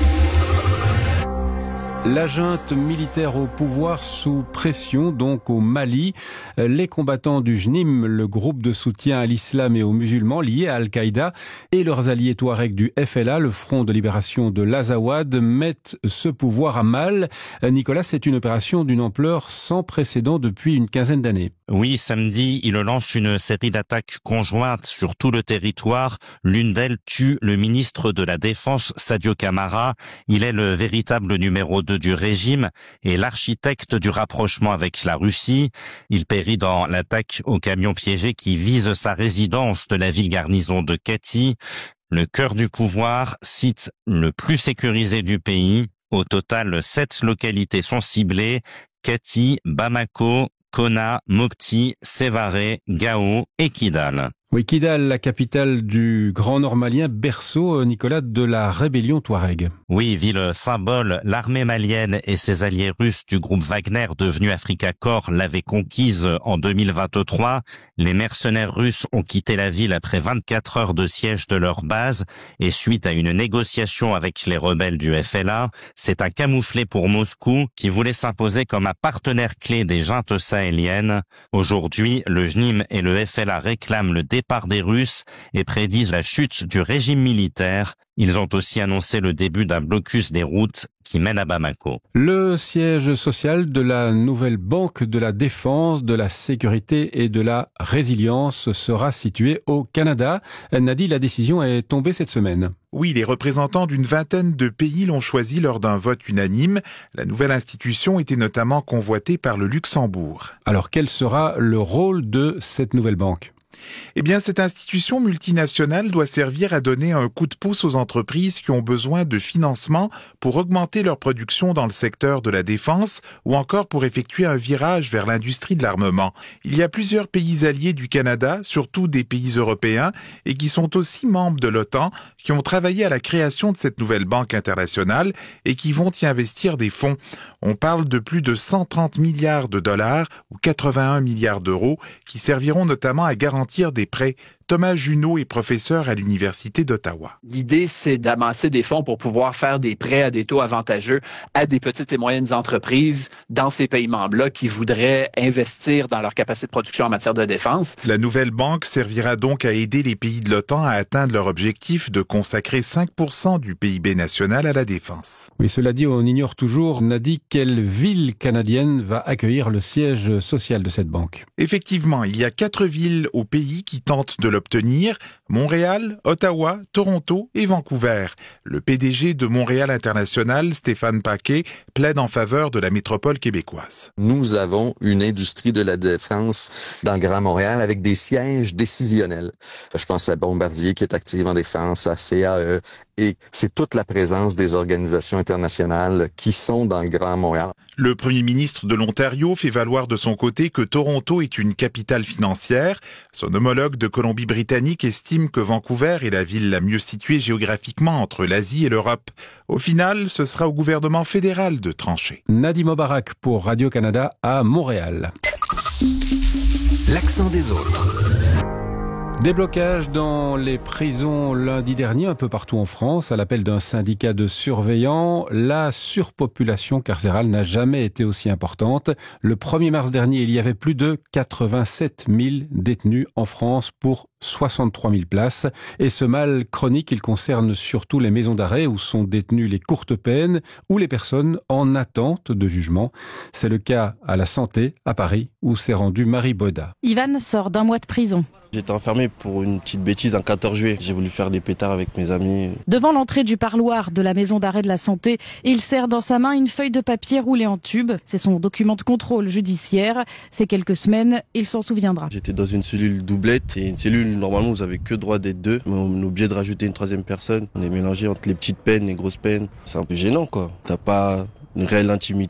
La junte militaire au pouvoir sous pression, donc au Mali. Les combattants du J N I M, le groupe de soutien à l'islam et aux musulmans liés à Al-Qaïda, et leurs alliés touaregs du F L A, le Front de libération de l'Azawad, mettent ce pouvoir à mal. Nicolas, c'est une opération d'une ampleur sans précédent depuis une quinzaine d'années. Oui, samedi, il lance une série d'attaques conjointes sur tout le territoire. L'une d'elles tue le ministre de la Défense, Sadio Camara. Il est le véritable numéro deux du régime et l'architecte du rapprochement avec la Russie. Il périt dans l'attaque au camion piégé qui vise sa résidence de la ville garnison de Katy. Le cœur du pouvoir, site le plus sécurisé du pays. Au total, sept localités sont ciblées: Katy, Bamako, Kona, Mopti, Sévaré, Gao et Kidal. Oui, Kidal, la capitale du Grand Nord malien, berceau, Nicolas, de la rébellion touareg. Oui, ville symbole, l'armée malienne et ses alliés russes du groupe Wagner, devenu Africa Corps, l'avaient conquise en deux mille vingt-trois. Les mercenaires russes ont quitté la ville après vingt-quatre heures de siège de leur base et suite à une négociation avec les rebelles du F L A. C'est un camouflet pour Moscou qui voulait s'imposer comme un partenaire clé des juntes sahéliennes. Aujourd'hui, le J N I M et le F L A réclament le départ des Russes et prédisent la chute du régime militaire. Ils ont aussi annoncé le début d'un blocus des routes qui mènent à Bamako. Le siège social de la nouvelle banque de la défense, de la sécurité et de la résilience sera situé au Canada. Nadi, la décision est tombée cette semaine. Oui, les représentants d'une vingtaine de pays l'ont choisi lors d'un vote unanime. La nouvelle institution était notamment convoitée par le Luxembourg. Alors quel sera le rôle de cette nouvelle banque ? Eh bien, cette institution multinationale doit servir à donner un coup de pouce aux entreprises qui ont besoin de financement pour augmenter leur production dans le secteur de la défense ou encore pour effectuer un virage vers l'industrie de l'armement. Il y a plusieurs pays alliés du Canada, surtout des pays européens, et qui sont aussi membres de l'OTAN, qui ont travaillé à la création de cette nouvelle banque internationale et qui vont y investir des fonds. On parle de plus de cent trente milliards de dollars ou quatre-vingt-un milliards d'euros qui serviront notamment à garantir des prêts. Thomas Junot est professeur à l'Université d'Ottawa. L'idée, c'est d'amasser des fonds pour pouvoir faire des prêts à des taux avantageux à des petites et moyennes entreprises dans ces pays membres-là qui voudraient investir dans leur capacité de production en matière de défense. La nouvelle banque servira donc à aider les pays de l'OTAN à atteindre leur objectif de consacrer cinq pour cent du P I B national à la défense. Oui, cela dit, on ignore toujours, Nadi, quelle ville canadienne va accueillir le siège social de cette banque. Effectivement, il y a quatre villes au pays qui tentent de l'obtenir: Montréal, Ottawa, Toronto et Vancouver. Le P D G de Montréal International, Stéphane Paquet, plaide en faveur de la métropole québécoise. Nous avons une industrie de la défense dans le Grand Montréal avec des sièges décisionnels. Je pense à Bombardier qui est active en défense, à C A E, et c'est toute la présence des organisations internationales qui sont dans le Grand Montréal. Le premier ministre de l'Ontario fait valoir de son côté que Toronto est une capitale financière. Son homologue de Colombie-Britannique estime que Vancouver est la ville la mieux située géographiquement entre l'Asie et l'Europe. Au final, ce sera au gouvernement fédéral de trancher. Nadi Mobarak pour Radio-Canada à Montréal. L'accent des autres. Déblocage dans les prisons lundi dernier, un peu partout en France, à l'appel d'un syndicat de surveillants. La surpopulation carcérale n'a jamais été aussi importante. Le premier mars dernier, il y avait plus de quatre-vingt-sept mille détenus en France pour soixante-trois mille places. Et ce mal chronique, il concerne surtout les maisons d'arrêt où sont détenues les courtes peines ou les personnes en attente de jugement. C'est le cas à la Santé, à Paris, où s'est rendue Marie Boda. Ivan sort d'un mois de prison. J'étais enfermé pour une petite bêtise un quatorze juillet. J'ai voulu faire des pétards avec mes amis. Devant l'entrée du parloir de la maison d'arrêt de la Santé, il serre dans sa main une feuille de papier roulée en tube. C'est son document de contrôle judiciaire. Ces quelques semaines, il s'en souviendra. J'étais dans une cellule doublette et une cellule, normalement, vous avez que droit d'être deux. Mais on est obligé de rajouter une troisième personne. On est mélangé entre les petites peines et les grosses peines. C'est un peu gênant, quoi. T'as pas une réelle intimité.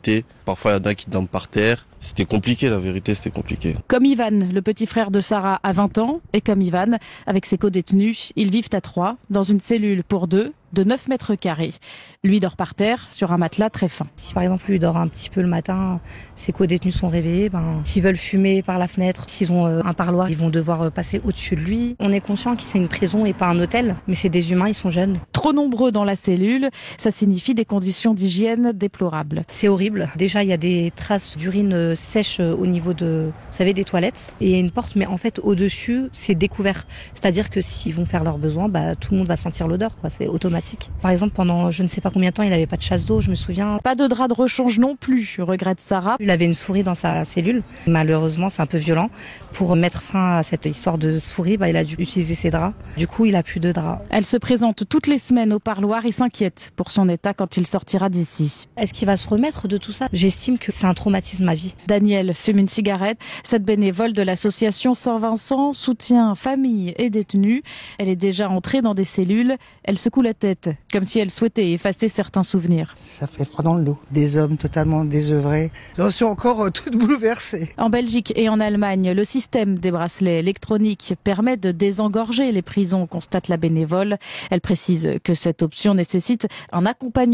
Parfois, il y en a qui dorment par terre. C'était compliqué, la vérité, c'était compliqué. Comme Ivan, le petit frère de Sarah a vingt ans, et comme Ivan, avec ses co-détenus, ils vivent à trois, dans une cellule pour deux, de neuf mètres carrés. Lui dort par terre, sur un matelas très fin. Si par exemple lui dort un petit peu le matin, ses co-détenus sont réveillés, ben, s'ils veulent fumer par la fenêtre, s'ils ont euh, un parloir, ils vont devoir euh, passer au-dessus de lui. On est conscient que c'est une prison et pas un hôtel, mais c'est des humains, ils sont jeunes. Trop nombreux dans la cellule, ça signifie des conditions d'hygiène déplorables. C'est horrible. Déjà, il y a des traces d'urine euh, sèche euh, au niveau de, vous savez, des toilettes. Et il y a une porte, mais en fait, au-dessus, c'est découvert. C'est-à-dire que s'ils vont faire leurs besoins, bah, tout le monde va sentir l'odeur, quoi. C'est automatique. Par exemple, pendant je ne sais pas combien de temps, il n'avait pas de chasse d'eau, je me souviens. Pas de drap de rechange non plus, regrette Sarah. Il avait une souris dans sa cellule. Malheureusement, c'est un peu violent. Pour mettre fin à cette histoire de souris, bah, il a dû utiliser ses draps. Du coup, il a plus de draps. Elle se présente toutes les semaines au parloir et s'inquiète pour son état quand il sortira d'ici. Est-ce qu'il va se remettre de tout ça? J'estime que c'est un traumatisme à vie. Daniel fume une cigarette. Cette bénévole de l'association Saint-Vincent soutient famille et détenus. Elle est déjà entrée dans des cellules. Elle secoue la tête, comme si elle souhaitait effacer certains souvenirs. Ça fait froid dans le dos. Des hommes totalement désœuvrés. J'en suis encore euh, toute bouleversée. En Belgique et en Allemagne, le système des bracelets électroniques permet de désengorger les prisons, constate la bénévole. Elle précise que cette option nécessite un accompagnement